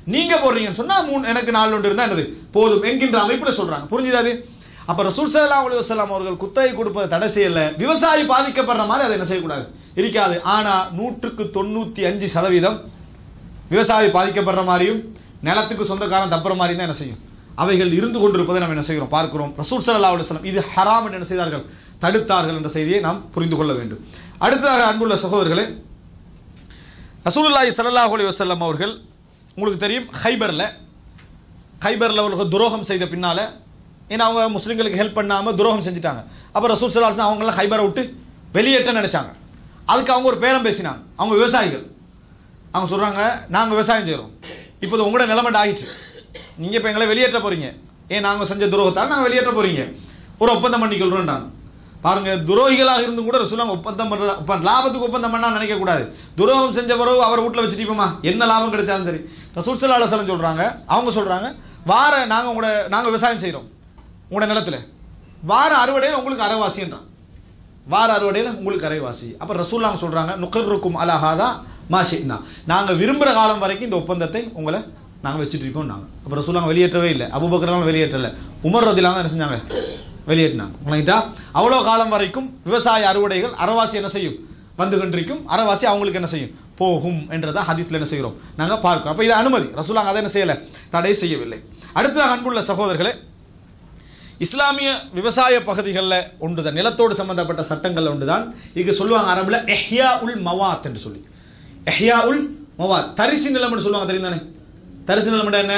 நீங்க போடுறீங்கன்னு சொன்னா மூணு எனக்கு நாலு ஒன்று இருந்தா என்னது போதும் என்கின்ற அமைப்புல சொல்றாங்க. புரிஞ்சுதா அது? அப்ப ரசூல் ஸல்லல்லாஹு அலைஹி வஸல்லம் அவர்கள் குத்தகை கொடுப்பதை தடை செய்யல, விவசாயி பாதிக்கப்படுற மாதிரி அதை என்ன செய்யக்கூடாது இருக்காது. ஆனா நூற்றுக்கு தொண்ணூத்தி அஞ்சு சதவீதம் விவசாயி பாதிக்கப்படுற மாதிரியும் நிலத்துக்கு சொந்தக்காரன் தப்புற மாதிரி தான் என்ன செய்யும் அவைகள் இருந்து கொண்டிருப்பதை நம்ம என்ன செய்கிறோம் பார்க்கிறோம். ரசூல் ஸல்லல்லாஹு அலைஹி வஸல்லம் இது ஹராம் என்று என்ன செய்தார்கள், தடுத்தார்கள் என்ற செய்தியை நாம் புரிந்து கொள்ள வேண்டும். அடுத்ததாக அன்புள்ள சகோதரர்களே, ரசூலுல்லாஹி ஸல்லல்லாஹு அலைஹி வஸல்லம் அவர்கள் உங்களுக்கு தெரியும் ஹைபர்ல ஹைபர்ல அவர்கள் துரோகம் செய்த பின்னால, ஏன்னா அவங்க முஸ்லிம்களுக்கு ஹெல்ப் பண்ணாம துரோகம் செஞ்சுட்டாங்க. அப்ப ரசூல் ஸல்லல்லாஹு அலைஹி வஸல்லம் அவங்கள ஹைபரை விட்டு வெளியேற்ற நினைச்சாங்க. அதுக்கு அவங்க ஒரு பேரம் பேசினாங்க. அவங்க விவசாயிகள் அவங்க சொல்றாங்க, நாங்க விவசாயம் செய்யறோம், இப்போது உங்களோட நிலைமை ஆகிடுச்சு, நீங்க இப்ப எங்களை வெளியேற்ற போறீங்க, ஏன் நாங்க செஞ்ச துரோகத்தால் நாங்க வெளியேற்ற போறீங்க, ஒரு ஒப்பந்தம் பண்ணிக்கொள்றோம். பாருங்க, துரோகிகளாக இருந்தும் கூட ரசூலுல்லாஹ் ஒப்பந்தம் பண்ற லாபத்துக்கு ஒப்பந்தம் பண்ணா நினைக்க கூடாது. துரோகம் செஞ்ச பிறகு அவர் வீட்டுல வச்சுட்டீப்போமா, என்ன லாபம் கிடைச்சாலும் சரி. ரசூல் ஸல்லல்லாஹு அலைஹி வஸல்லம் சொல்றாங்க, அவங்க சொல்றாங்க, வார நாங்க உங்களோட நாங்க விவசாயம் செய்யறோம் உங்களோட நிலத்துல, வார அறுவடையில உங்களுக்கு அரைவாசின்றான், வார அறுவடையில உங்களுக்கு அரைவாசி. அப்ப ரசூலுல்லாஹ் சொல்றாங்க, நுகர்ருக்கும் அலா ஹாதா மாஷினா, நாங்க விரும்புற காலம் வரைக்கும் இந்த ஒப்பந்தத்தை உங்களை நாங்க வச்சுட்டு இருக்கோம். நாங்க அப்ப ரசூலுல்லாஹ் வெளியேற்றவே இல்லை, அபூபக்கர் வெளியேற்றல, உமர் ரலியல்லாஹு அன்ஹு என்ன செஞ்சாங்க, வெளியேற்றினாங்க. அவ்வளவு காலம் வரைக்கும் விவசாய அறுவடைகள் அரைவாசி என்ன செய்யும் வந்து கொண்டிருக்கும், அரைவாசி அவங்களுக்கு என்ன செய்யும் போகும் என்றதை ஹதீஸ்ல என்ன செய்கிறோம் நாங்க பார்க்கிறோம். அப்ப இது அனுமதி, ரசூலுல்லாஹ் அதை என்ன செய்யல, தடை செய்யவில்லை. அடுத்ததாக அன்புள்ள சகோதரர்களே, இஸ்லாமிய விவசாய பகுதிகளில் ஒன்றுதான், நிலத்தோடு சம்பந்தப்பட்ட சட்டங்கள் ஒன்றுதான். இதுக்கு சொல்லுவாங்க அரபுல எஹ்யா உல் மவாத் என்று சொல்லி, எஹ்யா உல் மவாத், தரிசு நிலம் என்று சொல்லுவாங்க. தெரியும் தானே தரிசு நிலம் என்ன,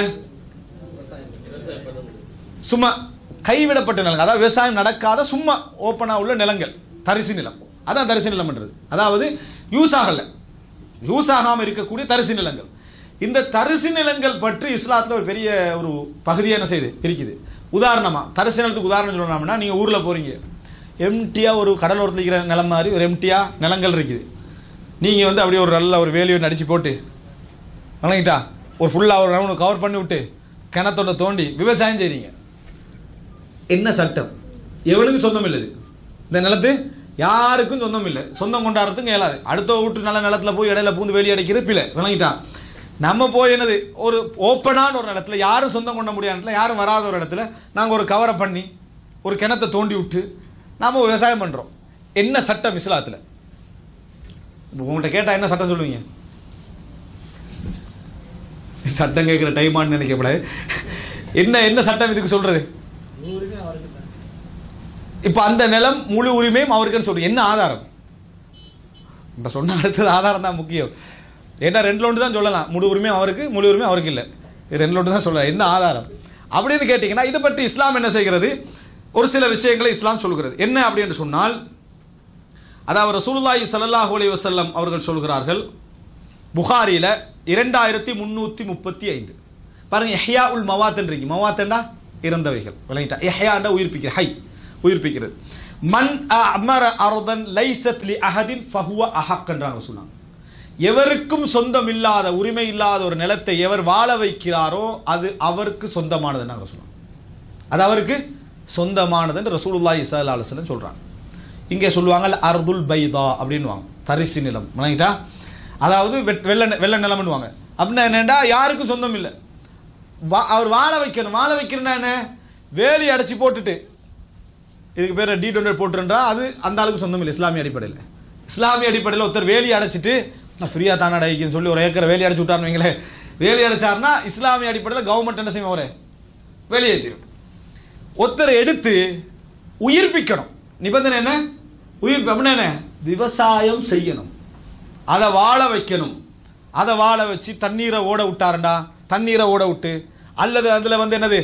சும்மா கைவிடப்பட்ட நிலங்கள், அதாவது விவசாயம் நடக்காத சும்மா ஓப்பனா உள்ள நிலங்கள் தரிசு நிலம், அதான் தரிசு நிலம் என்றது. அதாவது யூஸ் ஆகல, யூஸ் ஆகாம இருக்கக்கூடிய தரிசு நிலங்கள். இந்த தரிசு நிலங்கள் பற்றி இஸ்லாத்துல ஒரு பெரிய ஒரு பகுதியை என்ன செய்யுது இருக்குது. உதாரணமா தரிசு நிலத்துக்கு உதாரணம் சொல்லணும்னா, நீங்க ஊர்ல போறீங்க, எம்டியா ஒரு கடலோரத்தில் இருக்கிற நிலம் மாதிரி ஒரு எம்டியா நிலங்கள் இருக்குது. நீங்க வந்து அப்படியே ஒரு நல்ல ஒரு வேலியை அடிச்சு போட்டு வணங்கிட்டா ஒரு ஃபுல்லா ஒரு ரவுண்ட் கவர் பண்ணி விட்டு கிணத்தோட தோண்டி விவசாயம் செய்றீங்க. என்ன சட்டம், எவனுக்கும் சொந்தம் இல்லை, இந்த நிலத்து யாருக்கும் சொந்தம் இல்லை, சொந்தம் கொண்டாடுறதுக்கு இயலாது. அடுத்த வீட்டு நல்ல நிலத்துல போய் இடையில பூந்து வெளியே அடைக்கிறது பிள்ளை விளங்கிட்டான். நம்ம போய் என்னது ஒரு ஓப்பனான ஒரு இடத்துல, யாரும் சொந்தம் கொண்ட முடியாத இடத்துல, யாரும் வராத ஒரு இடத்துல நாங்கள் ஒரு கவரை பண்ணி ஒரு கிணத்தை தோண்டி விட்டு நாம விவசாயம் பண்றோம். என்ன சட்டம் இஸ்லாத்துல? உங்கள்கிட்ட கேட்டா என்ன சட்டம் சொல்லுவீங்க? சட்டம் கேட்கிற டைமான்னு நினைக்கப்படாது. என்ன என்ன சட்டம் இதுக்கு சொல்றது? இப்ப அந்த நிலம் முழு உரிமையும் அவருக்குன்னு சொல்றீங்க. என்ன ஆதாரம்? இப்ப சொன்ன அடுத்தது ஆதாரம் தான் முக்கியம். ஏன்னா ரெண்டு ஒன்று தான் சொல்லலாம், முழு உரிமை அவருக்கு, முழு உரிமை அவருக்கு இல்லை, ரெண்டு ஒன்று தான் சொல்லலாம். என்ன ஆதாரம் அப்படின்னு கேட்டீங்கன்னா, இதை பற்றி இஸ்லாம் என்ன செய்கிறது, ஒரு சில விஷயங்களை இஸ்லாம் சொல்கிறது. என்ன அப்படின்னு சொன்னால், அதாவது ரசூலுல்லாஹி ஸல்லல்லாஹு அலைஹி வஸல்லம் அவர்கள் சொல்கிறார்கள், புகாரில இரண்டாயிரத்தி முன்னூத்தி முப்பத்தி ஐந்து பாருங்க, எஹ்யா உல் மவாத்ன்றீங்க, மவாத்தண்டா இறந்தவைகள் விளங்கிட்டா, எஹ்யாண்டா உயிர்ப்பிக்கிற, ஹை உயிர்ப்பிக்கிறது. மன் அமர அர்தன் லைஸத் லி அஹதின் ஃபஹுவ அஹக்ன்றாங்க சொன்னாங்க. எவருக்கும் சொந்தம் இல்லாத, உரிமை இல்லாத ஒரு நிலத்தை எவர் வாழ வைக்கிறாரோ அது அவருக்கு சொந்தமானது நாங்கள் சொன்னோம், அது அவருக்கு சொந்தமானது என்று ரசூலுல்லாஹி ஸல்லல்லாஹு அலைஹி வஸல்லம் சொல்றாங்க. இங்கே சொல்லுவாங்க அர்துல் பைதா அப்படின்னுவாங்க, தரிசு நிலம் விளங்கிட்டா, அதாவது வெள்ள வெள்ள நிலம்னுவாங்க. அப்படின்னா என்னடா, யாருக்கும் சொந்தம் இல்லை, அவர் வாழ வைக்கணும். வாழ வைக்கிறேன்னா என்ன, வேலி அடைச்சி போட்டுட்டு, இதுக்கு பேர் டி டுவெண்ட்டி போட்டுருன்றா, அது அந்த அளவுக்கு சொந்தம் இல்லை இஸ்லாமிய அடிப்படையில். இஸ்லாமிய அடிப்படையில் ஒருத்தர் வேலி அடைச்சிட்டு நான் ஃப்ரீயா தானே அடைக்குன்னு சொல்லி ஒரு ஏக்கரை வேலி அடைச்சு விட்டாருன்னு வைங்களேன், வேலி அடைச்சாருன்னா இஸ்லாமிய அடிப்படையில் கவர்மெண்ட் என்ன செய்யும், அவரை வெளியேற்றிடும். ஒருத்தரை எடுத்து உயிர்ப்பிக்கணும், நிபந்தனை என்ன, உயிர்ப்பு அப்படின்னா என்ன, விவசாயம் செய்யணும், அதை வாழ வைக்கணும். அதை வாழ வச்சு தண்ணீரை ஓட விட்டாருண்டா, தண்ணீரை ஓட விட்டு, அல்லது அதில் வந்து என்னது,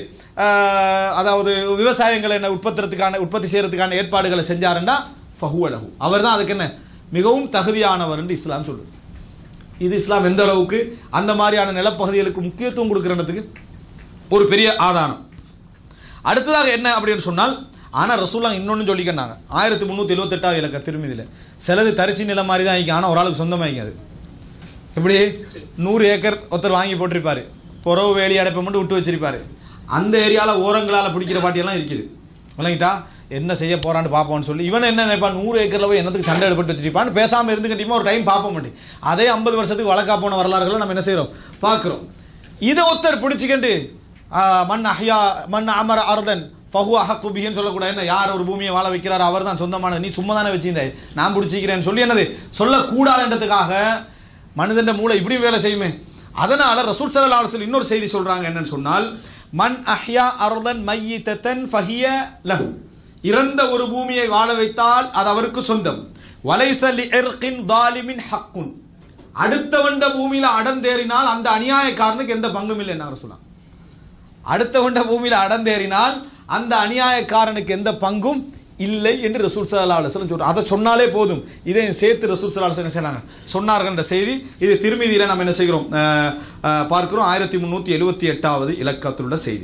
அதாவது விவசாயங்களை என்ன உற்பத்திறதுக்கான உற்பத்தி செய்யறதுக்கான ஏற்பாடுகளை செஞ்சாருண்டா ஃபஹுவலஹு, அவர் தான் அதுக்கு என்ன மிகவும் தகுதியானவர் என்று இஸ்லாம் சொல்லுது. இது இஸ்லாம் எந்த அளவுக்கு அந்த மாதிரியான நிலப்பகுதிகளுக்கு முக்கியத்துவம் கொடுக்கிறதுக்கு ஒரு பெரிய ஆதாரம். அடுத்ததாக என்ன அப்படின்னு சொன்னால், ஆனால் ரசூலுல்லாஹ் இன்னொன்று சொல்லிக்கிறாங்க, ஆயிரத்தி முந்நூற்றி எழுபத்தி எட்டாவது இலக்க திருமதியில் சிலது தரிசி நிலம் மாதிரி தான் ஆகிக்கும், ஆனால் ஒரு ஆளுக்கு சொந்தமாகிங்க. அது எப்படி, நூறு ஏக்கர் ஒருத்தர் வாங்கி போட்டிருப்பாரு, புறவு வேலி அடைப்பை மட்டும் விட்டு வச்சிருப்பாரு, அந்த ஏரியாவில் ஓரங்களால் பிடிக்கிற பாட்டியெல்லாம் இருக்குது விளங்கிட்டா, என்ன செய்ய போறான்னு பார்ப்போம்னு சொல்லி இவன் என்ன நினைப்பான், நூறு ஏக்கர்ல போய் என்னத்துக்கு சண்டை எடுப்பட்டு வச்சிருப்பான்னு பேசாமல் இருந்து கண்டிப்பாக ஒரு டைம் பார்ப்போம் மாட்டேன். அதே ஐம்பது வருஷத்துக்கு வழக்கா போன வரலாறுகளை நம்ம என்ன செய்யறோம் பார்க்கிறோம். இதை ஒருத்தர் பிடிச்சிக்கிண்டு மண் அஹ்யா மண் அமர அர்தன் ஃபஹு அஹக்கு பிஹின்னு சொல்லக்கூடாது. என்ன யார் ஒரு பூமியை வாழ வைக்கிறார் அவர் தான் சொந்தமானது, நீ சும்மா தானே வச்சிருந்தாய் நான் பிடிச்சிக்கிறேன்னு சொல்லி என்னது சொல்லக்கூடாதுன்றதுக்காக மனிதன் மூளை இப்படி வேலை செய்யுமே. அதனால ரசூல் ஸல்லல்லாஹு அலைஹி வஸல்லம் இன்னொரு செய்தி சொல்றாங்க என்னன்னு சொன்னால், மன் அஹ்யா அர்தன் மய்யிதன் ஃபஹிய லஹு, இறந்த ஒரு பூமியை வாழ வைத்தால் அது அவருக்கு சொந்தம். வலைஸ லிஇர்கின் ஸாலிமின் ஹக்குன், அடுத்தவண்ட பூமியில அடந்தேறினால் அந்த அநியாயக்காரனுக்கு எந்த பங்கும் இல்லை என்ன சொல்லலாம். அடுத்தவண்ட பூமியில அடந்தேறினால் அந்த அநியாயக்காரனுக்கு எந்த பங்கும் இல்லை என்று ரசூல் ஸல்லல்லாஹு அலைஹி வஸல்லம் சொல்றாங்க. அதை சொன்னாலே போதும். இதை சேர்த்து ரசூல் ஸல்லல்லாஹு அலைஹி வஸல்லம் சொன்னார்கள் என்ற செய்தி இது திருமீதியில நாம் என்ன செய்கிறோம் பார்க்கிறோம். ஆயிரத்தி முன்னூத்தி எழுபத்தி எட்டாவது இலக்கத்தில் உள்ள செய்தி.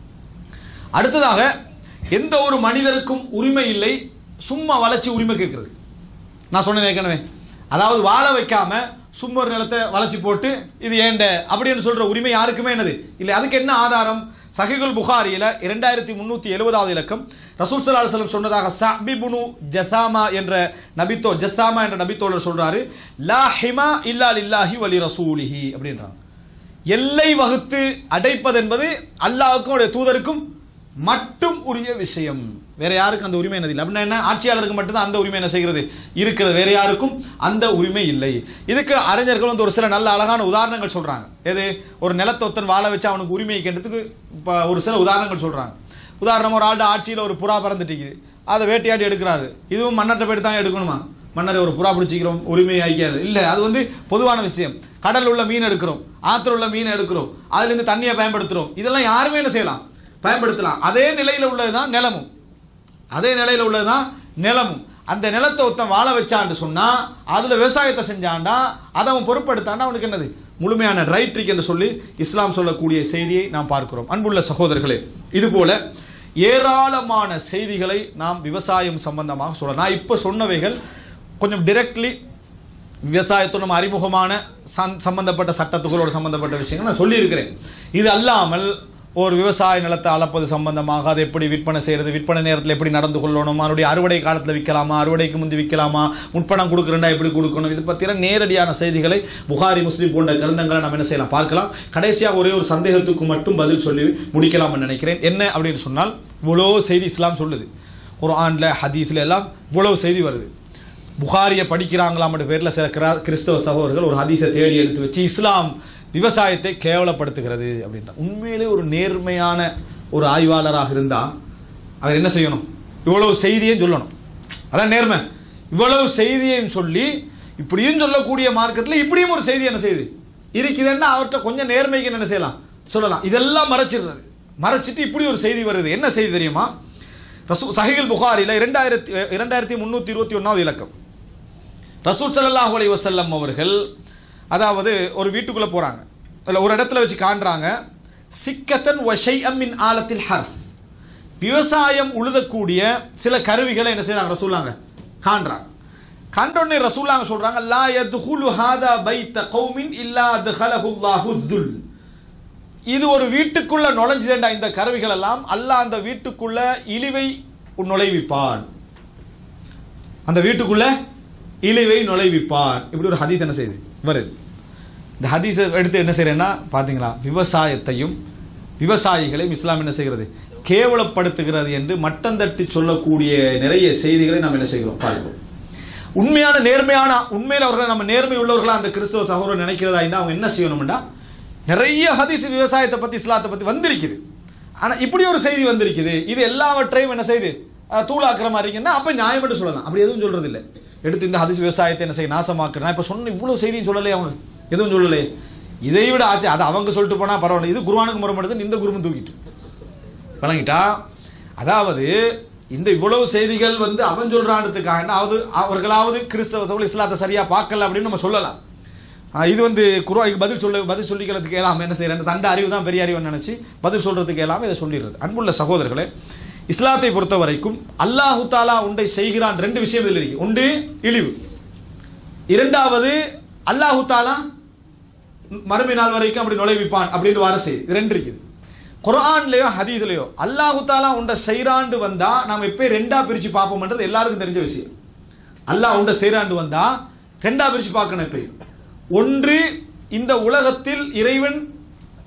அடுத்ததாக, எந்த ஒரு மனிதருக்கும் உரிமை இல்லை சும்மா வளர்ச்சி உரிமை கேட்கிறது. நான் சொன்னேன் ஏற்கனவே, அதாவது வாழ வைக்காம சும்மா ஒரு நிலத்தை வளர்ச்சி போட்டு இது ஏண்ட அப்படின்னு சொல்ற உரிமை யாருக்குமே என்னது இல்லை. அதுக்கு என்ன ஆதாரம்? சஹீஹுல் புகாரியில இரண்டாயிரத்தி முன்னூத்தி எழுபதாவது இலக்கம் ரசூல் ஸல்லல்லாஹு அலைஹி வஸல்லம் சொன்னதாக ஸஅப் இப்னு ஜஸாமா என்ற நபித்தோ ஜஸாமா என்ற நபித்தோழர் சொல்றாரு, லா ஹிமா இல்லா லில்லாஹி வலி ரசூலிஹி அப்படின்றாங்க. எல்லை வகுத்து அடைப்பது என்பது அல்லாஹ்வுக்கும் அவருடைய தூதருக்கும் மட்டும் உரிய விஷயம். வேற யாருக்கும் அந்த உரிமை என்னது இல்லை. அப்படின்னா என்ன? ஆட்சியாளருக்கு மட்டும்தான் அந்த உரிமை என்ன செய்கிறது இருக்கிறது, வேற யாருக்கும் அந்த உரிமை இல்லை. இதுக்கு அறிஞர்கள் வந்து ஒரு சில நல்ல அழகான உதாரணங்கள் சொல்றாங்க. எது? ஒரு நிலத்தை ஒருத்தன் வாழ வச்சு அவனுக்கு உரிமையை கேட்டதுக்கு ஒரு சில உதாரணங்கள் சொல்றாங்க. உதாரணம், ஒரு ஆள்ட ஆட்சியில் ஒரு புறா பறந்துட்டு அதை வேட்டையாடி எடுக்கிறாரு. இதுவும் மன்னர்கிட்ட போயிட்டு தான் எடுக்கணுமா? மன்னர் ஒரு புறா பிடிச்சிக்கிறோம் உரிமையை ஆக்கியாரு இல்லை, அது வந்து பொதுவான விஷயம். கடல் உள்ள மீன் எடுக்கிறோம், ஆத்துல உள்ள மீன் எடுக்கிறோம், அதுல இருந்து தண்ணியை பயன்படுத்துறோம், இதெல்லாம் யாருமே என்ன செய்யலாம் பயன்படுத்தலாம். அதே நிலையில உள்ளதுதான் நிலமும், அதே நிலையில உள்ளதுதான் நிலமும். அந்த நிலத்தை ஒருத்தன் வாழ வச்சான்னு சொன்னா, அதுல விவசாயத்தை செஞ்சாண்டா, அதை அவன் பொறுப்படுத்தாண்டா அவனுக்கு என்னது முழுமையான ரைட் இருக்கு என்று சொல்லி இஸ்லாம் சொல்லக்கூடிய செய்தியை நாம் பார்க்கிறோம். அன்புள்ள சகோதரர்களே, இது போல ஏராளமான செய்திகளை நாம் விவசாயம் சம்பந்தமாக சொல்லலாம். நான் இப்ப சொன்னவைகள் கொஞ்சம் டிரெக்ட்லி விவசாயத்தோட அறிமுகமான சம்பந்தப்பட்ட சட்டத்துகளோட சம்பந்தப்பட்ட விஷயங்கள் நான் சொல்லி இருக்கிறேன். இது அல்லாமல் ஒரு விவசாய நிலத்தை அளப்பது சம்பந்தமாக, அதை எப்படி விற்பனை செய்யறது, விற்பனை நேரத்தில் எப்படி நடந்து கொள்ளணும், அவருடைய அறுவடை காலத்தில் விற்கலாமா, அறுவடைக்கு முந்தி விற்கலாமா, முற்பணம் கொடுக்குறா எப்படி கொடுக்கணும், இது பற்றின நேரடியான செய்திகளை புகாரி முஸ்லிம் போன்ற கிரந்தங்களை நம்ம என்ன செய்யலாம் பார்க்கலாம். கடைசியாக ஒரே ஒரு சந்தேகத்துக்கு மட்டும் பதில் சொல்லி முடிக்கலாம் நினைக்கிறேன். என்ன அப்படின்னு சொன்னால், இவ்வளோ செய்தி இஸ்லாம் சொல்லுது, குர்ஆன்ல ஹதீஸ்ல எல்லாம் இவ்வளவு செய்தி வருது. புகாரியை படிக்கிறாங்களாம் பேரில் சில கிறிஸ்தவ சகோதரர்கள் ஒரு ஹதீஸை தேடி எடுத்து வச்சு இஸ்லாம் விவசாயத்தை கேவலப்படுத்துகிறது அப்படின்ற. உண்மையிலே ஒரு நேர்மையான ஒரு ஆய்வாளராக இருந்தா அவர் என்ன செய்யணும்? இவ்வளவு செய்தியையும் சொல்லணும். அதான் நேர்மை. இவ்வளவு செய்தியையும் சொல்லி இப்படியும் சொல்லக்கூடிய மார்க்கத்தில் இப்படியும் ஒரு செய்தி என்ன செய்யுது இருக்குதுன்னா அவர்கிட்ட கொஞ்சம் நேர்மைக்கு என்ன செய்யலாம் சொல்லலாம். இதெல்லாம் மறைச்சிடுறது, மறைச்சிட்டு இப்படி ஒரு செய்தி வருது. என்ன செய்தி தெரியுமா? ரசூல் சஹீஹுல் புகாரில இரண்டாயிரத்தி இரண்டாயிரத்தி முன்னூத்தி இருபத்தி ஒன்னாவது இலக்கம். ரசூல் ஸல்லல்லாஹு அலைஹி வஸல்லம் அவர்கள் அதாவது ஒரு வீட்டுக்குள்ள போறாங்க, இல்ல ஒரு இடத்துல வச்சு காண்றாங்க, சிக்கத்தன் வ ஷைஅம் மின் ஆலத்தில் ஹர்ஸ், விவசாயம் உழுதக்கூடிய சில கருவிகளை என்ன செய்றாங்க ரசூலுல்லாஹ் காண்றாங்க. கண்டோடனே ரசூலுல்லாஹ் சொல்றாங்க, லா யத்ஹுலு ஹாதா பைத கௌமின் இல்லா தഖலஹு அல்லாஹு ذுல், இது ஒரு வீட்டுக்குள்ள நுழைஞ்சதுண்டா இந்த கருவிகள் எல்லாம் அல்லாஹ் அந்த வீட்டுக்குள்ள இழிவை நுழைவிப்பான், அந்த வீட்டுக்குள்ள இழிவை நுழைவிப்பான். இப்படி ஒரு ஹதீஸ் என்ன செய்யுது வருது. இந்த ஹதீஸை எடுத்து என்ன செய்யறேன்னா பாத்தீங்களா, விவசாயத்தையும் விவசாயிகளையும் இஸ்லாம் என்ன செய்கிறது கேவலப்படுத்துகிறது என்று மட்டம் தட்டி சொல்லக்கூடிய நிறைய செய்திகளை நாம் என்ன செய்கிறோம் பார்க்கிறோம். உண்மையான நேர்மையான உண்மையில் அவர்கள் நம்ம நேர்மை உள்ளவர்களா அந்த கிறிஸ்தவ சகோதரர் நினைக்கிறதா இருந்தா அவங்க என்ன செய்யணும்னா, நிறைய ஹதீஸ் விவசாயத்தை பத்தி இஸ்லாத்தை பத்தி வந்திருக்குது, ஆனா இப்படி ஒரு செய்தி வந்திருக்குது, இது எல்லாவற்றையும் என்ன செய்யுது தூளாக்குற மாதிரி இருக்குன்னா அப்ப நியாயம் என்று சொல்லலாம். அப்படி எதுவும் சொல்றது இல்லை. எடுத்து இந்த ஹதீஸ் விவசாயத்தை என்ன செய்ய நாசமாக்குறேன். இப்ப சொன்ன இவ்வளவு செய்தியும் சொல்லலையே, அவங்க எதுவும் சொல்லலையே. இதை விட ஆச்சு அது அவங்க சொல்லிட்டு போனா பரவாயில்ல, இது குர்ஆனுக்கு முரண்படுது, இந்த குருமன் தூக்கிட்டு வழங்கிட்டா. அதாவது இந்த இவ்வளவு செய்திகள் வந்து அவன் சொல்றான்றதுக்காக அதாவது அவர்களாவது கிறிஸ்தவ இஸ்லாத்தை சரியா பார்க்கல அப்படின்னு நம்ம சொல்லலாம். இது வந்து குர்ஆனுக்கு பதில் சொல்ல பதில் சொல்லிக்கிறதுக்கு எல்லாம் என்ன செய்யறேன், தண்ட அறிவு தான் பெரிய அறிவுன்னு நினைச்சு பதில் சொல்றதுக்கு எல்லாமே இதை சொல்லிடுறது. அன்புள்ள சகோதரர்களே, இஸ்லாத்தை பொறுத்த வரைக்கும் அல்லாஹு தாலா உண்டை செய்கிறான். ரெண்டு விஷயம் இதில் இருக்கு. ஒன்று இழிவு, இரண்டாவது அல்லாஹு தாலா மறுமை நாள் வரைக்கும் அப்படி நுழைவிப்பான் அப்படின்னு வர செய்தி. இது ரெண்டு இருக்குது. குர்ஆன்லயோ ஹதீஸ்லயோ அல்லாஹு தாலா உண்ட செய்றாண்டு வந்தா நாம எப்ப ரெண்டா பிரிச்சு பார்ப்போம்ன்றது எல்லாருக்கும் தெரிஞ்ச விஷயம். அல்லாஹ் உண்ட செய்றாண்டு வந்தா ரெண்டா பிரிச்சு பார்க்கணும். எப்ப ஒன்று, இந்த உலகத்தில் இறைவன்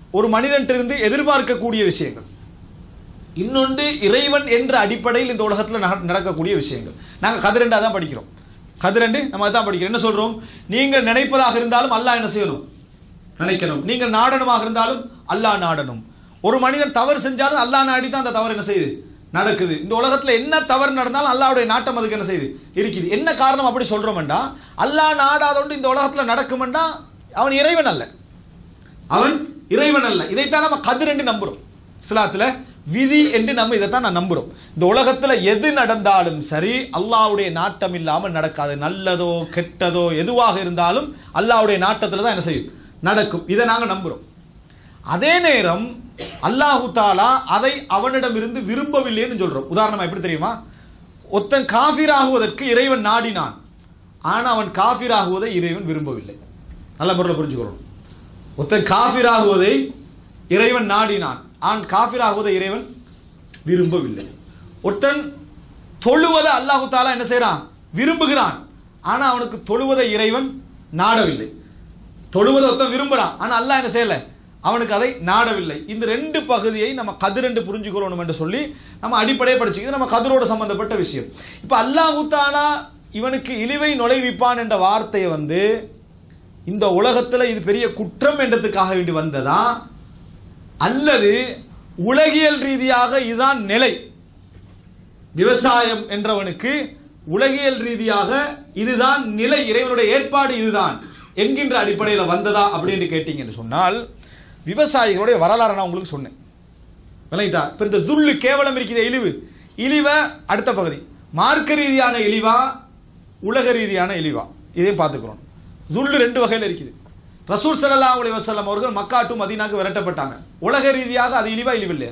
ஒரு மனிதனிலிருந்து எதிர்பார்க்கக்கூடிய விஷயங்கள், இன்னொன்று இறைவன் என்ற அடிப்படையில் இந்த உலகத்தில் நடக்கக்கூடிய விஷயங்கள். நாங்கள் கதிரெண்டா தான் படிக்கிறோம். கதிரெண்டு நம்ம தான் படிக்கிறோம். என்ன சொல்றோம்? நீங்கள் நினைப்பதாக இருந்தாலும் அல்லாஹ் என்ன செய்யணும்? நினைக்கணும். நீங்கள் நாடனமாக இருந்தாலும் அல்லாஹ் நாடணும். ஒரு மனிதன் தவறு செஞ்சாலும் அல்லாஹ் நாடி தான் அந்த தவறு என்ன செய்யுது? நடக்குது. இந்த உலகத்தில் என்ன தவறு நடந்தாலும் அல்லாஹ்வுடைய நாட்டம் அதுக்கு என்ன செய்யுது? இருக்குது. என்ன காரணம் அப்படி சொல்றோம்டா, அல்லாஹ் நாடாதோண்டு இந்த உலகத்தில் நடக்கும்டா அவன் இறைவன் அல்ல, அவன் இறைவன் அல்ல. இதைத்தான் நம்ம கதிர் என்று நம்புறோம். இஸ்லாத்தில் விதி என்று நம்ம இதைத்தான் நான் நம்புறோம். இந்த உலகத்தில் எது நடந்தாலும் சரி அல்லாஹ்வுடைய நாட்டம் இல்லாமல் நடக்காது. நல்லதோ கெட்டதோ எதுவாக இருந்தாலும் அல்லாஹ்வுடைய நாட்டத்தில் தான் என்ன செய்யும்? நடக்கும். இதை நாங்கள் நம்புறோம். அதே நேரம் அல்லாஹு தாலா அதை அவனிடமிருந்து விரும்பவில்லைன்னு சொல்றோம். உதாரணமா எப்படி தெரியுமா? ஒருத்தன் காஃபிர் ஆகுவதற்கு இறைவன் நாடினான், ஆனா அவன் காஃபிர் ஆகுவதை இறைவன் விரும்பவில்லை. நல்ல முறையில் புரிஞ்சுக்கிறோம். ஒருத்தன் காஃபிர் ஆகுவதை இறைவன் நாடினான், ஆன் காஃபிர் ஆகுவதை இறைவன் விரும்பவில்லை. ஒருத்தன் தொழுவதை அல்லாஹு தாலா என்ன செய்யறான்? விரும்புகிறான், ஆனா அவனுக்கு தொழுவதை இறைவன் நாடவில்லை. தொழுவதை ஒருத்தன் விரும்புறான், ஆனா அல்லாஹ் என்ன செய்யல? அவனுக்கு அதை நாடவில்லை. இந்த ரெண்டு பகுதியை நம்ம கதிர் என்று புரிஞ்சுக்கொள்ளணும் என்று சொல்லி நம்ம அடிப்படையை படிச்சுக்கிறது நம்ம கதிரோடு சம்பந்தப்பட்ட விஷயம். இப்ப அல்லாஹு தாலா இவனுக்கு இழிவை நுழைவிப்பான் என்ற வார்த்தையை வந்து இந்த உலகத்தில் இது பெரிய குற்றம் என்றதுக்காக வேண்டி வந்ததா, அல்லது உலகியல் ரீதியாக இதுதான் நிலை, விவசாயம் என்றவனுக்கு உலகியல் ரீதியாக இதுதான் நிலை, இறைவனுடைய ஏற்பாடு இதுதான் என்கின்ற அடிப்படையில் வந்ததா அப்படின்னு கேட்டீங்கன்னு சொன்னால், விவசாயிகளுடைய வரலாறு நான் உங்களுக்கு சொன்னேன். விளங்கிட்டா? இப்ப இந்த துல்லு கேவலம் இருக்கிற இழிவு, இழிவ அடுத்த பகுதி மார்க்க ரீதியான இழிவா உலக ரீதியான இழிவா, இதையும் பார்த்துக்கிறோம். துல்லு ரெண்டு வகையில் இருக்குது. ரசூல் ஸல்லல்லாஹு அலைஹி வஸல்லம் அவர்கள் மக்கா டு மதீனாக்கு விரட்டப்பட்டாங்க. உலக ரீதியாக அது இழிவா இழிவு இல்லையா?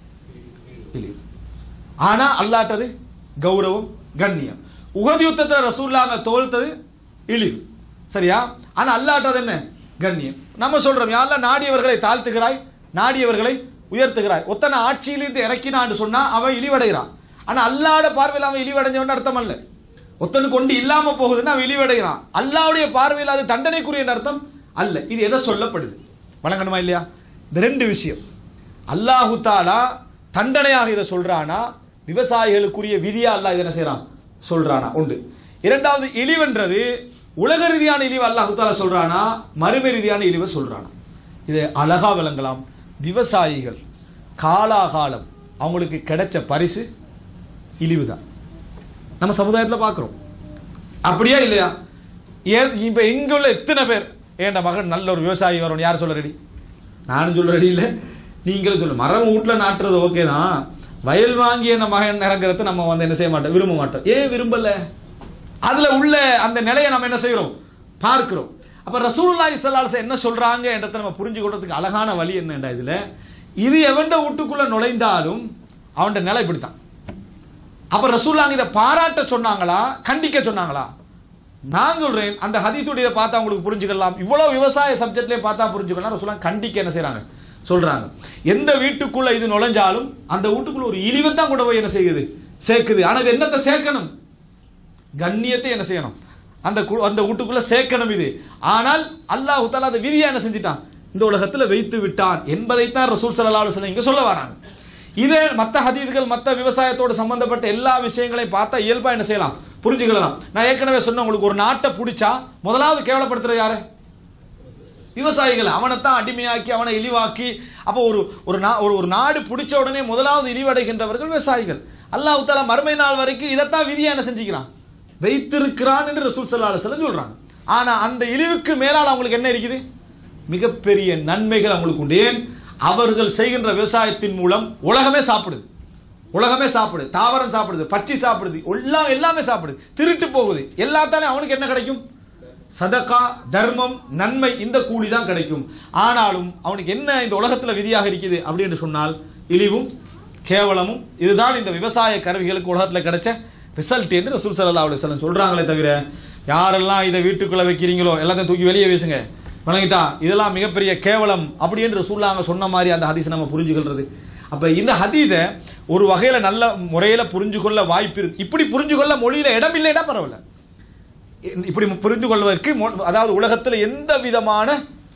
இழிவு. ஆனா அல்லாஹ்ட்டது கௌரவம் கண்ணியம். உஹது யுத்தத்தில் ரசூலுல்லாஹ் தோல்த்தது இழிவு, சரியா? ஆனா அல்லாஹ்ட்டது என்ன? கண்ணியம். நம்ம சொல்றோம், யா அல்லாஹ் நாடியவர்களை தாழ்த்துகிறாய், நாடியவர்களை உயர்த்துகிறாய். ஒத்தனை ஆட்சியிலிருந்து இறக்கினான்னு சொன்னா அவன் இழிவடைகிறான். ஆனா அல்லாஹ்வுடைய பார்வையில் அவன் இழிவடைஞ்சவன் அர்த்தம் அல்ல. ஒத்தனு கொண்டு இல்லாம போகுதுன்னா அவன் இழிவடைகிறான். அல்லாஹ்வுடைய பார்வையில் அது தண்டனைக்குரிய அர்த்தம் அல்ல. இது எதை சொல்லப்படுது? வணங்கணுமா இல்லையா? இந்த ரெண்டு விஷயம். அல்லாஹு தாலா தண்டனையாக இதை சொல்றானா, விவசாயிகளுக்குரிய விதியா அல்லாஹ் இதை என்ன செய்யறான் சொல்றானா? உண்டு. இரண்டாவது, இழிவென்றது உலக ரீதியான இழிவு அல்லாஹு தாலா சொல்றானா, மறுமை ரீதியான இழிவை சொல்றானா? இதை அழகா விளங்கலாம். விவசாயிகள் காலாகாலம் அவங்களுக்கு கிடைச்ச பரிசு இழிவு தான். நம்ம சமுதாயத்தில் பார்க்கிறோம். அப்படியா இல்லையா? ஏன் இப்ப எங்க உள்ள எத்தனை பேர் ஏன் மகன் நல்ல ஒரு விவசாயி வரணும் யார் சொல்ல ரெடி? நானும் சொல்ல ரெடி இல்லை, நீங்களும் சொல்ல. மரம் வீட்டில் நாட்டுறது ஓகே தான், வயல் வாங்கி என்ன மகன் இறங்குறது நம்ம வந்து என்ன செய்ய மாட்டோம், விரும்ப மாட்டோம். ஏன் விரும்பல? அதுல உள்ள அந்த நிலையை நம்ம என்ன செய்யறோம்? பார்க்கிறோம். அப்ப ரசூலுல்லாஹி ஸல்லல்லாஹு அலைஹி வஸல்லம் என்ன சொல்றாங்க என்றதை நம்ம புரிஞ்சு கொள்றதுக்கு அழகான வழி என்னடா இதுல, இது எவன்ட வீட்டுக்குள்ள நுழைந்தாலும் அவன்ட நிலை இப்படித்தான். அப்ப ரசூலுல்லாஹ் இதை பாராட்ட சொன்னாங்களா, கண்டிக்க சொன்னாங்களா? நான் சொல்றேன், அந்த ஹதீஸுடைய பார்த்தா உங்களுக்கு புரிஞ்சுக்கலாம். இவ்வளவு விவசாய சப்ஜெக்ட்லயே பார்த்தா புரிஞ்சுக்கலாம். ரசூலுல்லாஹ் கண்டிக்க என்ன செய்யறாங்க சொல்றாங்க. எந்த வீட்டுக்குள்ள இது நுழைஞ்சாலும் அந்த வீட்டுக்குள்ள ஒரு இழிவை தான் கூட போய் என்ன செய்யுது சேர்க்குது. ஆனா இது என்னத்தை சேர்க்கணும்? கண்ணியத்தை என்ன செய்யணும்? அந்த அந்த வீட்டுக்குள்ள சேர்க்கணும் இது. ஆனால் அல்லாஹ் தஆலா அந்த விதியை என்ன செஞ்சிட்டான்? இந்த உலகத்தில் வைத்து விட்டான் என்பதைத்தான் ரசூல் ஸல்லல்லாஹு அலைஹி வஸல்லம் இங்க சொல்ல வராங்க. இதே மற்ற ஹதீஸ்கள் மற்ற விவசாயத்தோடு சம்பந்தப்பட்ட எல்லா விஷயங்களையும் பார்த்தா இயல்பா என்ன செய்யலாம், புரிஞ்சுக்கலாம். நான் ஏற்கனவே சொன்ன உங்களுக்கு, ஒரு நாட்டை பிடிச்சா முதலாவது கேவலப்படுத்துறது யாரு? விவசாயிகள். அவனைத்தான் அடிமையாக்கி அவனை இழிவாக்கி, அப்போ ஒரு ஒரு நாடு பிடிச்ச உடனே முதலாவது இழிவடைகின்றவர்கள் விவசாயிகள். அல்லாஹ் தஆலா மறுமை நாள் வரைக்கும் இதைத்தான் விதியை என்ன செஞ்சுக்கிறான், வைத்திருக்கிறான் என்று ரசூல் ஸல்லல்லாஹு அலைஹி வஸல்லம் சொல்றாங்க. ஆனா அந்த இழிவுக்கு மேலால் அவங்களுக்கு என்ன இருக்குது? மிகப்பெரிய நன்மைகள் அவங்களுக்கு உண்டு. ஏன்? அவர்கள் செய்கின்ற விவசாயத்தின் மூலம் உலகமே சாப்பிடுது, உலகமே சாப்பிடுது, தாவரம் சாப்பிடுது, பச்சி சாப்பிடுது, எல்லாம் எல்லாமே சாப்பிடுது, திருட்டு போகுது. எல்லாத்தாலும் அவனுக்கு என்ன கிடைக்கும்? சதகா, தர்மம், நன்மை, இந்த கூலி தான் கிடைக்கும். ஆனாலும் அவனுக்கு என்ன இந்த உலகத்தில் விதியாக இருக்குது அப்படின்னு சொன்னால் இழிவும் கேவலமும். இதுதான் இந்த விவசாய கருவிகளுக்கு உலகத்தில் கிடைச்ச ரிசல்ட் என்று ரசூல் ஸல்லல்லாஹு அலைஹி வஸல்லம் சொல்றாங்களே தவிர, யாரெல்லாம் இதை வீட்டுக்குள்ள வைக்கிறீங்களோ எல்லாத்தையும் தூக்கி வெளியே வீசுங்க, வணங்கிட்டா இதெல்லாம் மிகப்பெரிய கேவலம் அப்படி என்று ரசூலுல்லாஹ் சொன்ன மாதிரி அந்த ஹதீஸ் நம்ம புரிஞ்சுக்கிறது. அப்ப இந்த ஹதீஸை ஒரு வகையில நல்ல முறையில புரிஞ்சு கொள்ள வாய்ப்பு இருக்கு. இப்படி புரிஞ்சு கொள்ள மொழியில இடம் இல்லைன்னா பரவாயில்ல. இப்படி புரிந்து கொள்வதற்கு, அதாவது உலகத்தில் எந்த விதமான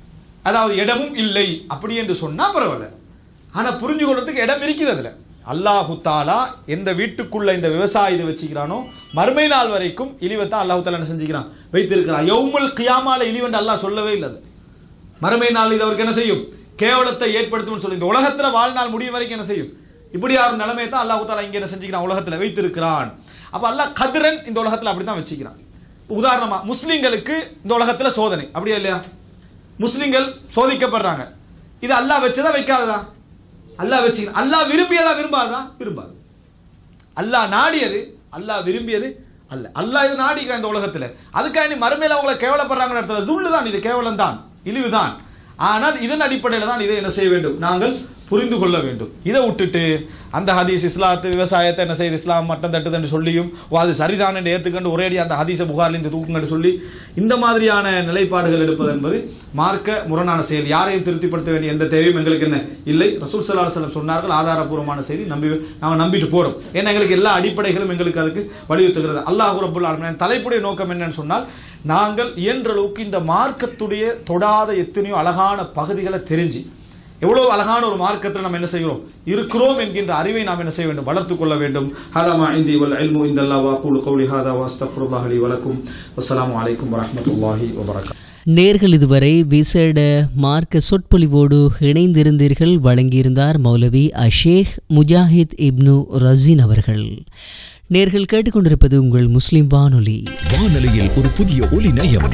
அதாவது இடமும் இல்லை அப்படி என்று சொன்னால் பரவாயில்ல. ஆனால் புரிஞ்சு கொள்றதுக்கு இடம் இருக்குது. அதில் அல்லாஹு தாலா எந்த வீட்டுக்குள்ள இந்த விவசாயத்தை வச்சுக்கிறானோ மறுமை நாள் வரைக்கும் இழிவைத்தான் அல்லாஹு தாலா என்ன செஞ்சுக்கிறான், வைத்திருக்கிறான். யௌமுல் கியாமால இழிவென்று அல்லாஹ் சொல்லவே இல்லை. மறுமை நாள் இது அவருக்கு என்ன செய்யும், கேவலத்தை ஏற்படுத்தும் சொல்லி இந்த உலகத்தில் வாழ்நாள் முடியும் வரைக்கும் என்ன செய்யும், இப்படி யாரும் நிலைமையை தான் அல்லாஹு தாலா இங்கே என்ன செஞ்சுக்கிறான், உலகத்தில் வைத்திருக்கிறான். அப்போ அல்லாஹ் கதிரன் இந்த உலகத்தில் அப்படி தான் வச்சுக்கிறான். உதாரணமா முஸ்லிம்களுக்கு இந்த உலகத்தில் சோதனை அப்படியா இல்லையா, முஸ்லிம்கள் சோதிக்கப்படுறாங்க. இது அல்லாஹ் வச்சதா வைக்காததா, அல்லாஹ் வச்சுக்கிறான். அல்லாஹ் விரும்பியதா விரும்பாதா, விரும்பாது. அல்லாஹ் நாடியது, அல்லாஹ் விரும்பியது அல்ல. அல்லாஹ் இது நாடிக்கிறான் இந்த உலகத்தில். அதுக்காக நீ மறுமையில் அவங்களை கேவலப்படுறாங்கன்னு இடத்துல ஜுல்லு தான், இது கேவலம் தான், இழிவு தான். ஆனால் இதன் அடிப்படையில் தான் இதை என்ன செய்ய வேண்டும், நாங்கள் புரிந்து கொள்ள வேண்டும். இதை விட்டுட்டு அந்த ஹதீஸ் இஸ்லாத்து விவசாயத்தை என்ன செய்யுது, இஸ்லாம் மட்டம் தட்டுதுன்னு சொல்லியும் அது சரிதான் என்று ஏற்றுக்கொண்டு ஒரேடி அந்த ஹதீஸை புகாரிலிருந்து தூக்குங்கன்னு சொல்லி இந்த மாதிரியான நிலைப்பாடுகள் எடுப்பது என்பது மார்க்க முரணான செயல். யாரையும் திருப்திப்படுத்த வேண்டிய எந்த தேவையும் எங்களுக்கு என்ன இல்லை. ரசூல் ஸல்லல்லாஹு அலைஹி வஸல்லம் சொன்னார்கள், ஆதாரபூர்வமான செய்தி, நம்பி நாங்கள் நம்பிட்டு போறோம். ஏன்னா எங்களுக்கு எல்லா அடிப்படைகளும் எங்களுக்கு அதுக்கு வலியுறுத்துகிறது. அல்லாஹ் ரப்பல் ஆலமீன் தலைப்புடைய நோக்கம் என்னன்னு சொன்னால், நாங்கள் இயன்ற அளவுக்கு இந்த மார்க்கத்துடைய தொடாத எத்தனையோ அழகான பகுதிகளை தெரிஞ்சு எவ்வளவு அழகான ஒரு மார்க்கத்தில் நம்ம என்ன செய்கிறோம் இருக்கிறோம் என்கின்ற அறிவை நாம் என்ன செய்ய வேண்டும், வளர்த்துக் கொள்ள வேண்டும். ஹதா மா இன்தி வல் இல்மு இந்தல்லாஹ் வ அகூலு கௌலி ஹதா வ அஸ்தக்ஃபிருல்லாஹ் லி வ லக்கும். வஸ்ஸலாமு அலைக்கும் வரஹ்மத்துல்லாஹி வ பரகாத்துஹு. நேர்கள் இதுவரை விசேட மார்க்க சொற்பொழிவோடு இணைந்திருந்தீர்கள். வழங்கியிருந்தார் மௌலவி அஷேக் முஜாஹித் இப்னு ரஸீன் அவர்கள். நேர்கள் கேட்டுக்கொண்டிருப்பது உங்கள் முஸ்லிம் வானொலி. வானொலியில் ஒரு புதிய ஒலி நயம்,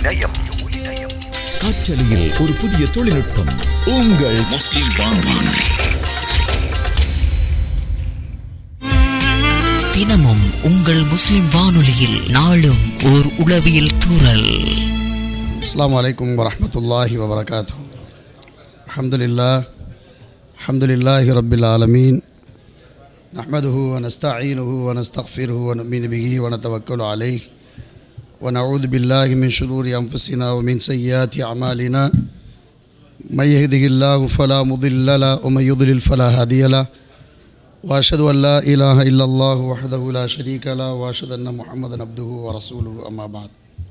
காற்றலையில் ஒரு புதிய தொழில்நுட்பம். உங்கள் முஸ்லிம் வானொலி. தினமும் உங்கள் முஸ்லிம் வானொலியில் நாளும் ஓர் உளவியல் தூறல். அஸ்ஸலாமு அலைக்கும் வரஹ்மத்துல்லாஹி வபரகாத்துஹு. அல்ஹம்துலில்லாஹ் அல்ஹம்துலில்லாஹி ரப்பில் ஆலமீன். நஹ்மதுஹு வ நஸ்தஈனுஹு வ நஸ்தக்ஃபிருஹு வ நு'மினு பிஹி வ நதவக்கலு அலைஹி வ நஊது பில்லாஹி மின் ஷுரூரி அன்ஃபுஸினா வ மின் ஸய்யிஆத்தி அமாலினா. من يهده الله فلا مضل له ومن يضلل فلا هادي له وأشهد أن لا إله إلا الله وحده لا شريك له وأشهد أن محمدا عبده ورسوله. أما بعد،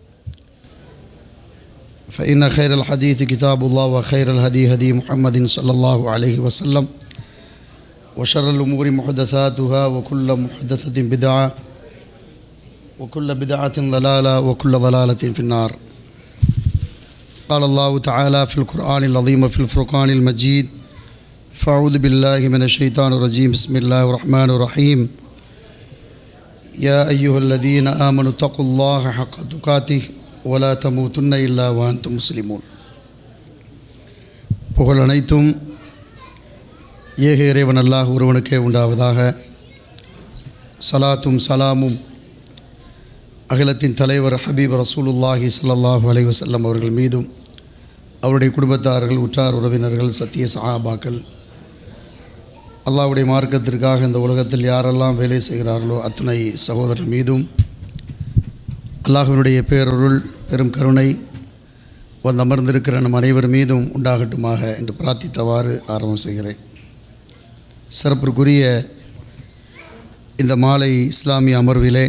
فإن خير الحديث كتاب الله وخير الهدي هدي محمد صلى الله عليه وسلم وشر الأمور محدثاتها وكل محدثة بدعة وكل بدعة ضلالة وكل ضلالة في النار. قال الله تعالى في القرآن العظيم في الفرقان المجيد: فأعوذ بالله من الشيطان الرجيم. بسم الله الرحمن الرحيم. يا أيها الذين آمنوا اتقوا الله حق تقاته ولا تموتن إلا وأنتم مسلمون. புகழ் அனைத்தும் ஏக இறைவன் அல்லாஹ் ஒருவனுக்கே உண்டாவதாக. சலாத்தும் சலாமும் அகிலத்தின் தலைவர் ஹபீப் ரசூலுல்லாஹி ஸல்லல்லாஹு அலைஹி வஸல்லம் அவர்கள் மீதும், அவருடைய குடும்பத்தார்கள், உற்றார் உறவினர்கள், சத்திய சஹாபாக்கள், அல்லாஹ்வுடைய மார்க்கத்திற்காக இந்த உலகத்தில் யாரெல்லாம் வேலை செய்கிறார்களோ அத்தனை சகோதரர் மீதும் அல்லாஹ்வினுடைய பேரருள் பெரும் கருணை வந்து அமர்ந்திருக்கிற நம் அனைவர் மீதும் உண்டாகட்டுமாக என்று பிரார்த்தித்தவாறு ஆரம்பம் செய்கிறேன். சிறப்பிற்குரிய இந்த மாலை இஸ்லாமிய அமர்விலே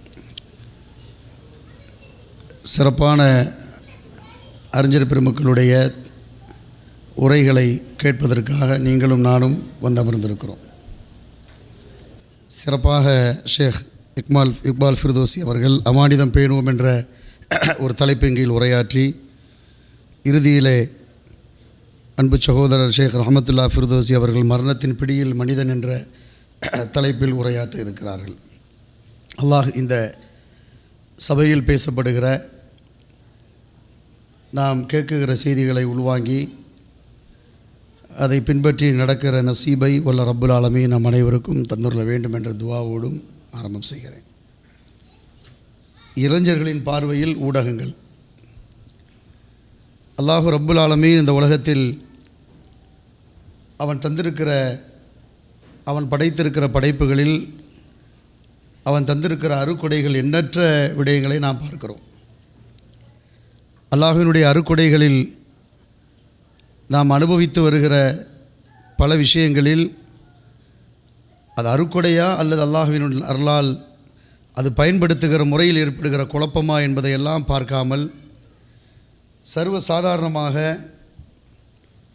சிறப்பான அறிஞர் பெருமக்களுடைய உரைகளை கேட்பதற்காக நீங்களும் நானும் வந்து அமர்ந்திருக்கிறோம். சிறப்பாக ஷேக் இக்மால் இக்பால் ஃபிர்தோசி அவர்கள் அமானிதம் பேணுவோம் என்ற ஒரு தலைப்பின் கீழ் உரையாற்றி, இறுதியிலே அன்பு சகோதரர் ஷேக் ரஹமத்துல்லா ஃபிர்தோசி அவர்கள் மரணத்தின் பிடியில் மனிதன் என்ற தலைப்பில் உரையாற்ற இருக்கிறார்கள். அல்லாஹ் இந்த சபையில் பேசப்படுகிற, நாம் கேட்குகிற செய்திகளை உள்வாங்கி அதை பின்பற்றி நடக்கிற நசீபை வல்ல ரப்புல் ஆலமீன் நம் அனைவருக்கும் தந்துள்ள வேண்டும் என்ற துவாவோடும் ஆரம்பம் செய்கிறேன். இளைஞர்களின் பார்வையில் ஊடகங்கள். அல்லாஹ் ரப்புல் ஆலமீன் இந்த உலகத்தில் அவன் தந்திருக்கிற, அவன் படைத்திருக்கிற படைப்புகளில் அவன் தந்திருக்கிற அருக்கொடைகள் எண்ணற்ற விடயங்களை நாம் பார்க்கிறோம். அல்லாஹ்வினுடைய அருக்கொடைகளில் நாம் அனுபவித்து வருகிற பல விஷயங்களில் அது அருக்கொடையா அல்லது அல்லாஹ்வினுடைய அருளால் அது பயன்படுத்துகிற முறையில் ஏற்படுகிற குழப்பமா என்பதையெல்லாம் பார்க்காமல் சர்வ சாதாரணமாக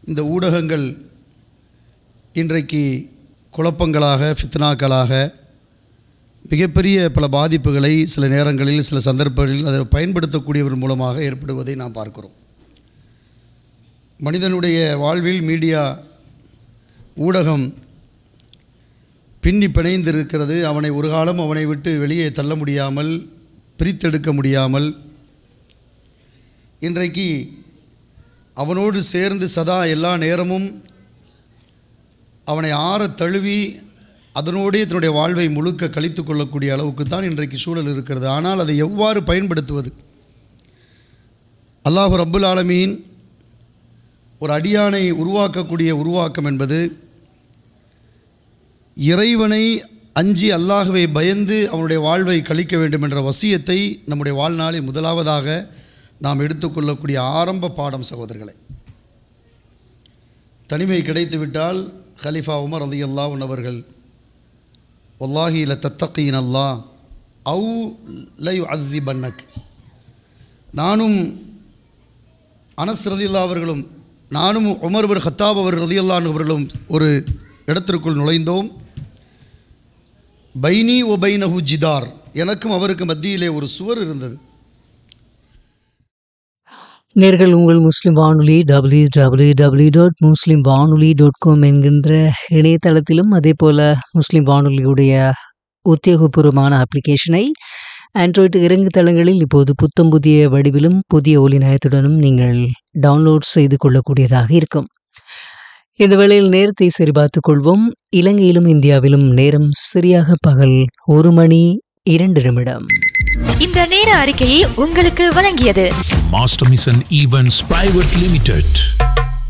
இந்த ஊடகங்கள் இன்றைக்கு குழப்பங்களாக ஃபித்னாக்களாக மிகப்பெரிய பல பாதிப்புகளை சில நேரங்களில் சில சந்தர்ப்பங்களில் அதை பயன்படுத்தக்கூடியவர் மூலமாக ஏற்படுவதை நாம் பார்க்கிறோம். மனிதனுடைய வாழ்வில் மீடியா ஊடகம் பின்னி பிணைந்திருக்கிறது. அவனை ஒரு காலம் அவனை விட்டு வெளியே தள்ள முடியாமல், பிரித்தெடுக்க முடியாமல், இன்றைக்கு அவனோடு சேர்ந்து சதா எல்லா நேரமும் அவனை ஆற தழுவி அதனோடே தன்னுடைய வாழ்வை முழுக்க கழித்து கொள்ளக்கூடிய அளவுக்கு தான் இன்றைக்கு சூழல் இருக்கிறது. ஆனால் அதை எவ்வாறு பயன்படுத்துவது? அல்லாஹ் ரப்புல் ஆலமீன் ஒரு அடியானை உருவாக்கக்கூடிய உருவாக்கம் என்பது இறைவனை அஞ்சி அல்லாஹ்வை பயந்து அவனுடைய வாழ்வை கழிக்க வேண்டும் என்ற வசியத்தை நம்முடைய வாழ்நாளில் முதலாவதாக நாம் எடுத்துக்கொள்ளக்கூடிய ஆரம்ப பாடம் சகோதரர்களே. தனிமை கிடைத்துவிட்டால் கலிஃபா உமர் ரலியல்லாஹு அன்ஹு அவர்கள் வல்லாஹி ல தத்தகீன் அல்லாஹ் அவு ல யுஅذிபன்னக், நானும் அனஸ் ரலியல்லாஹு அவர்களும் நானும் உமர் பின் கத்தாப் அவர் ரலியல்லாஹு அன்ஹு அவர்களும் ஒரு இடத்திற்குள் நுழைந்தோம். பைனி ஒ பைனஹு ஜிதார், எனக்கும் அவருக்கு மத்தியிலே ஒரு சுவர் இருந்தது. நேர்கள் உங்கள் முஸ்லிம் வானொலி டபிள்யூ டபிள்யூ டபிள்யூ டாட் முஸ்லிம் வானொலி டாட் காம் என்கின்ற இணையதளத்திலும் அதே போல் முஸ்லிம் வானொலியுடைய உத்தியோகபூர்வமான அப்ளிகேஷனை ஆண்ட்ராய்டு இறங்கு தளங்களில் இப்போது புத்தம் புதிய வடிவிலும் புதிய ஒலி நயத்துடனும் நீங்கள் டவுன்லோட் செய்து கொள்ளக்கூடியதாக இருக்கும். இந்த வேளையில் நேரத்தை சரிபார்த்துக் கொள்வோம். இலங்கையிலும் இந்தியாவிலும் நேரம் சரியாக பகல் ஒரு மணி இரண்டு நிமிடம். இந்த நேர அறிக்கையை உங்களுக்கு வழங்கியது master mission events private limited.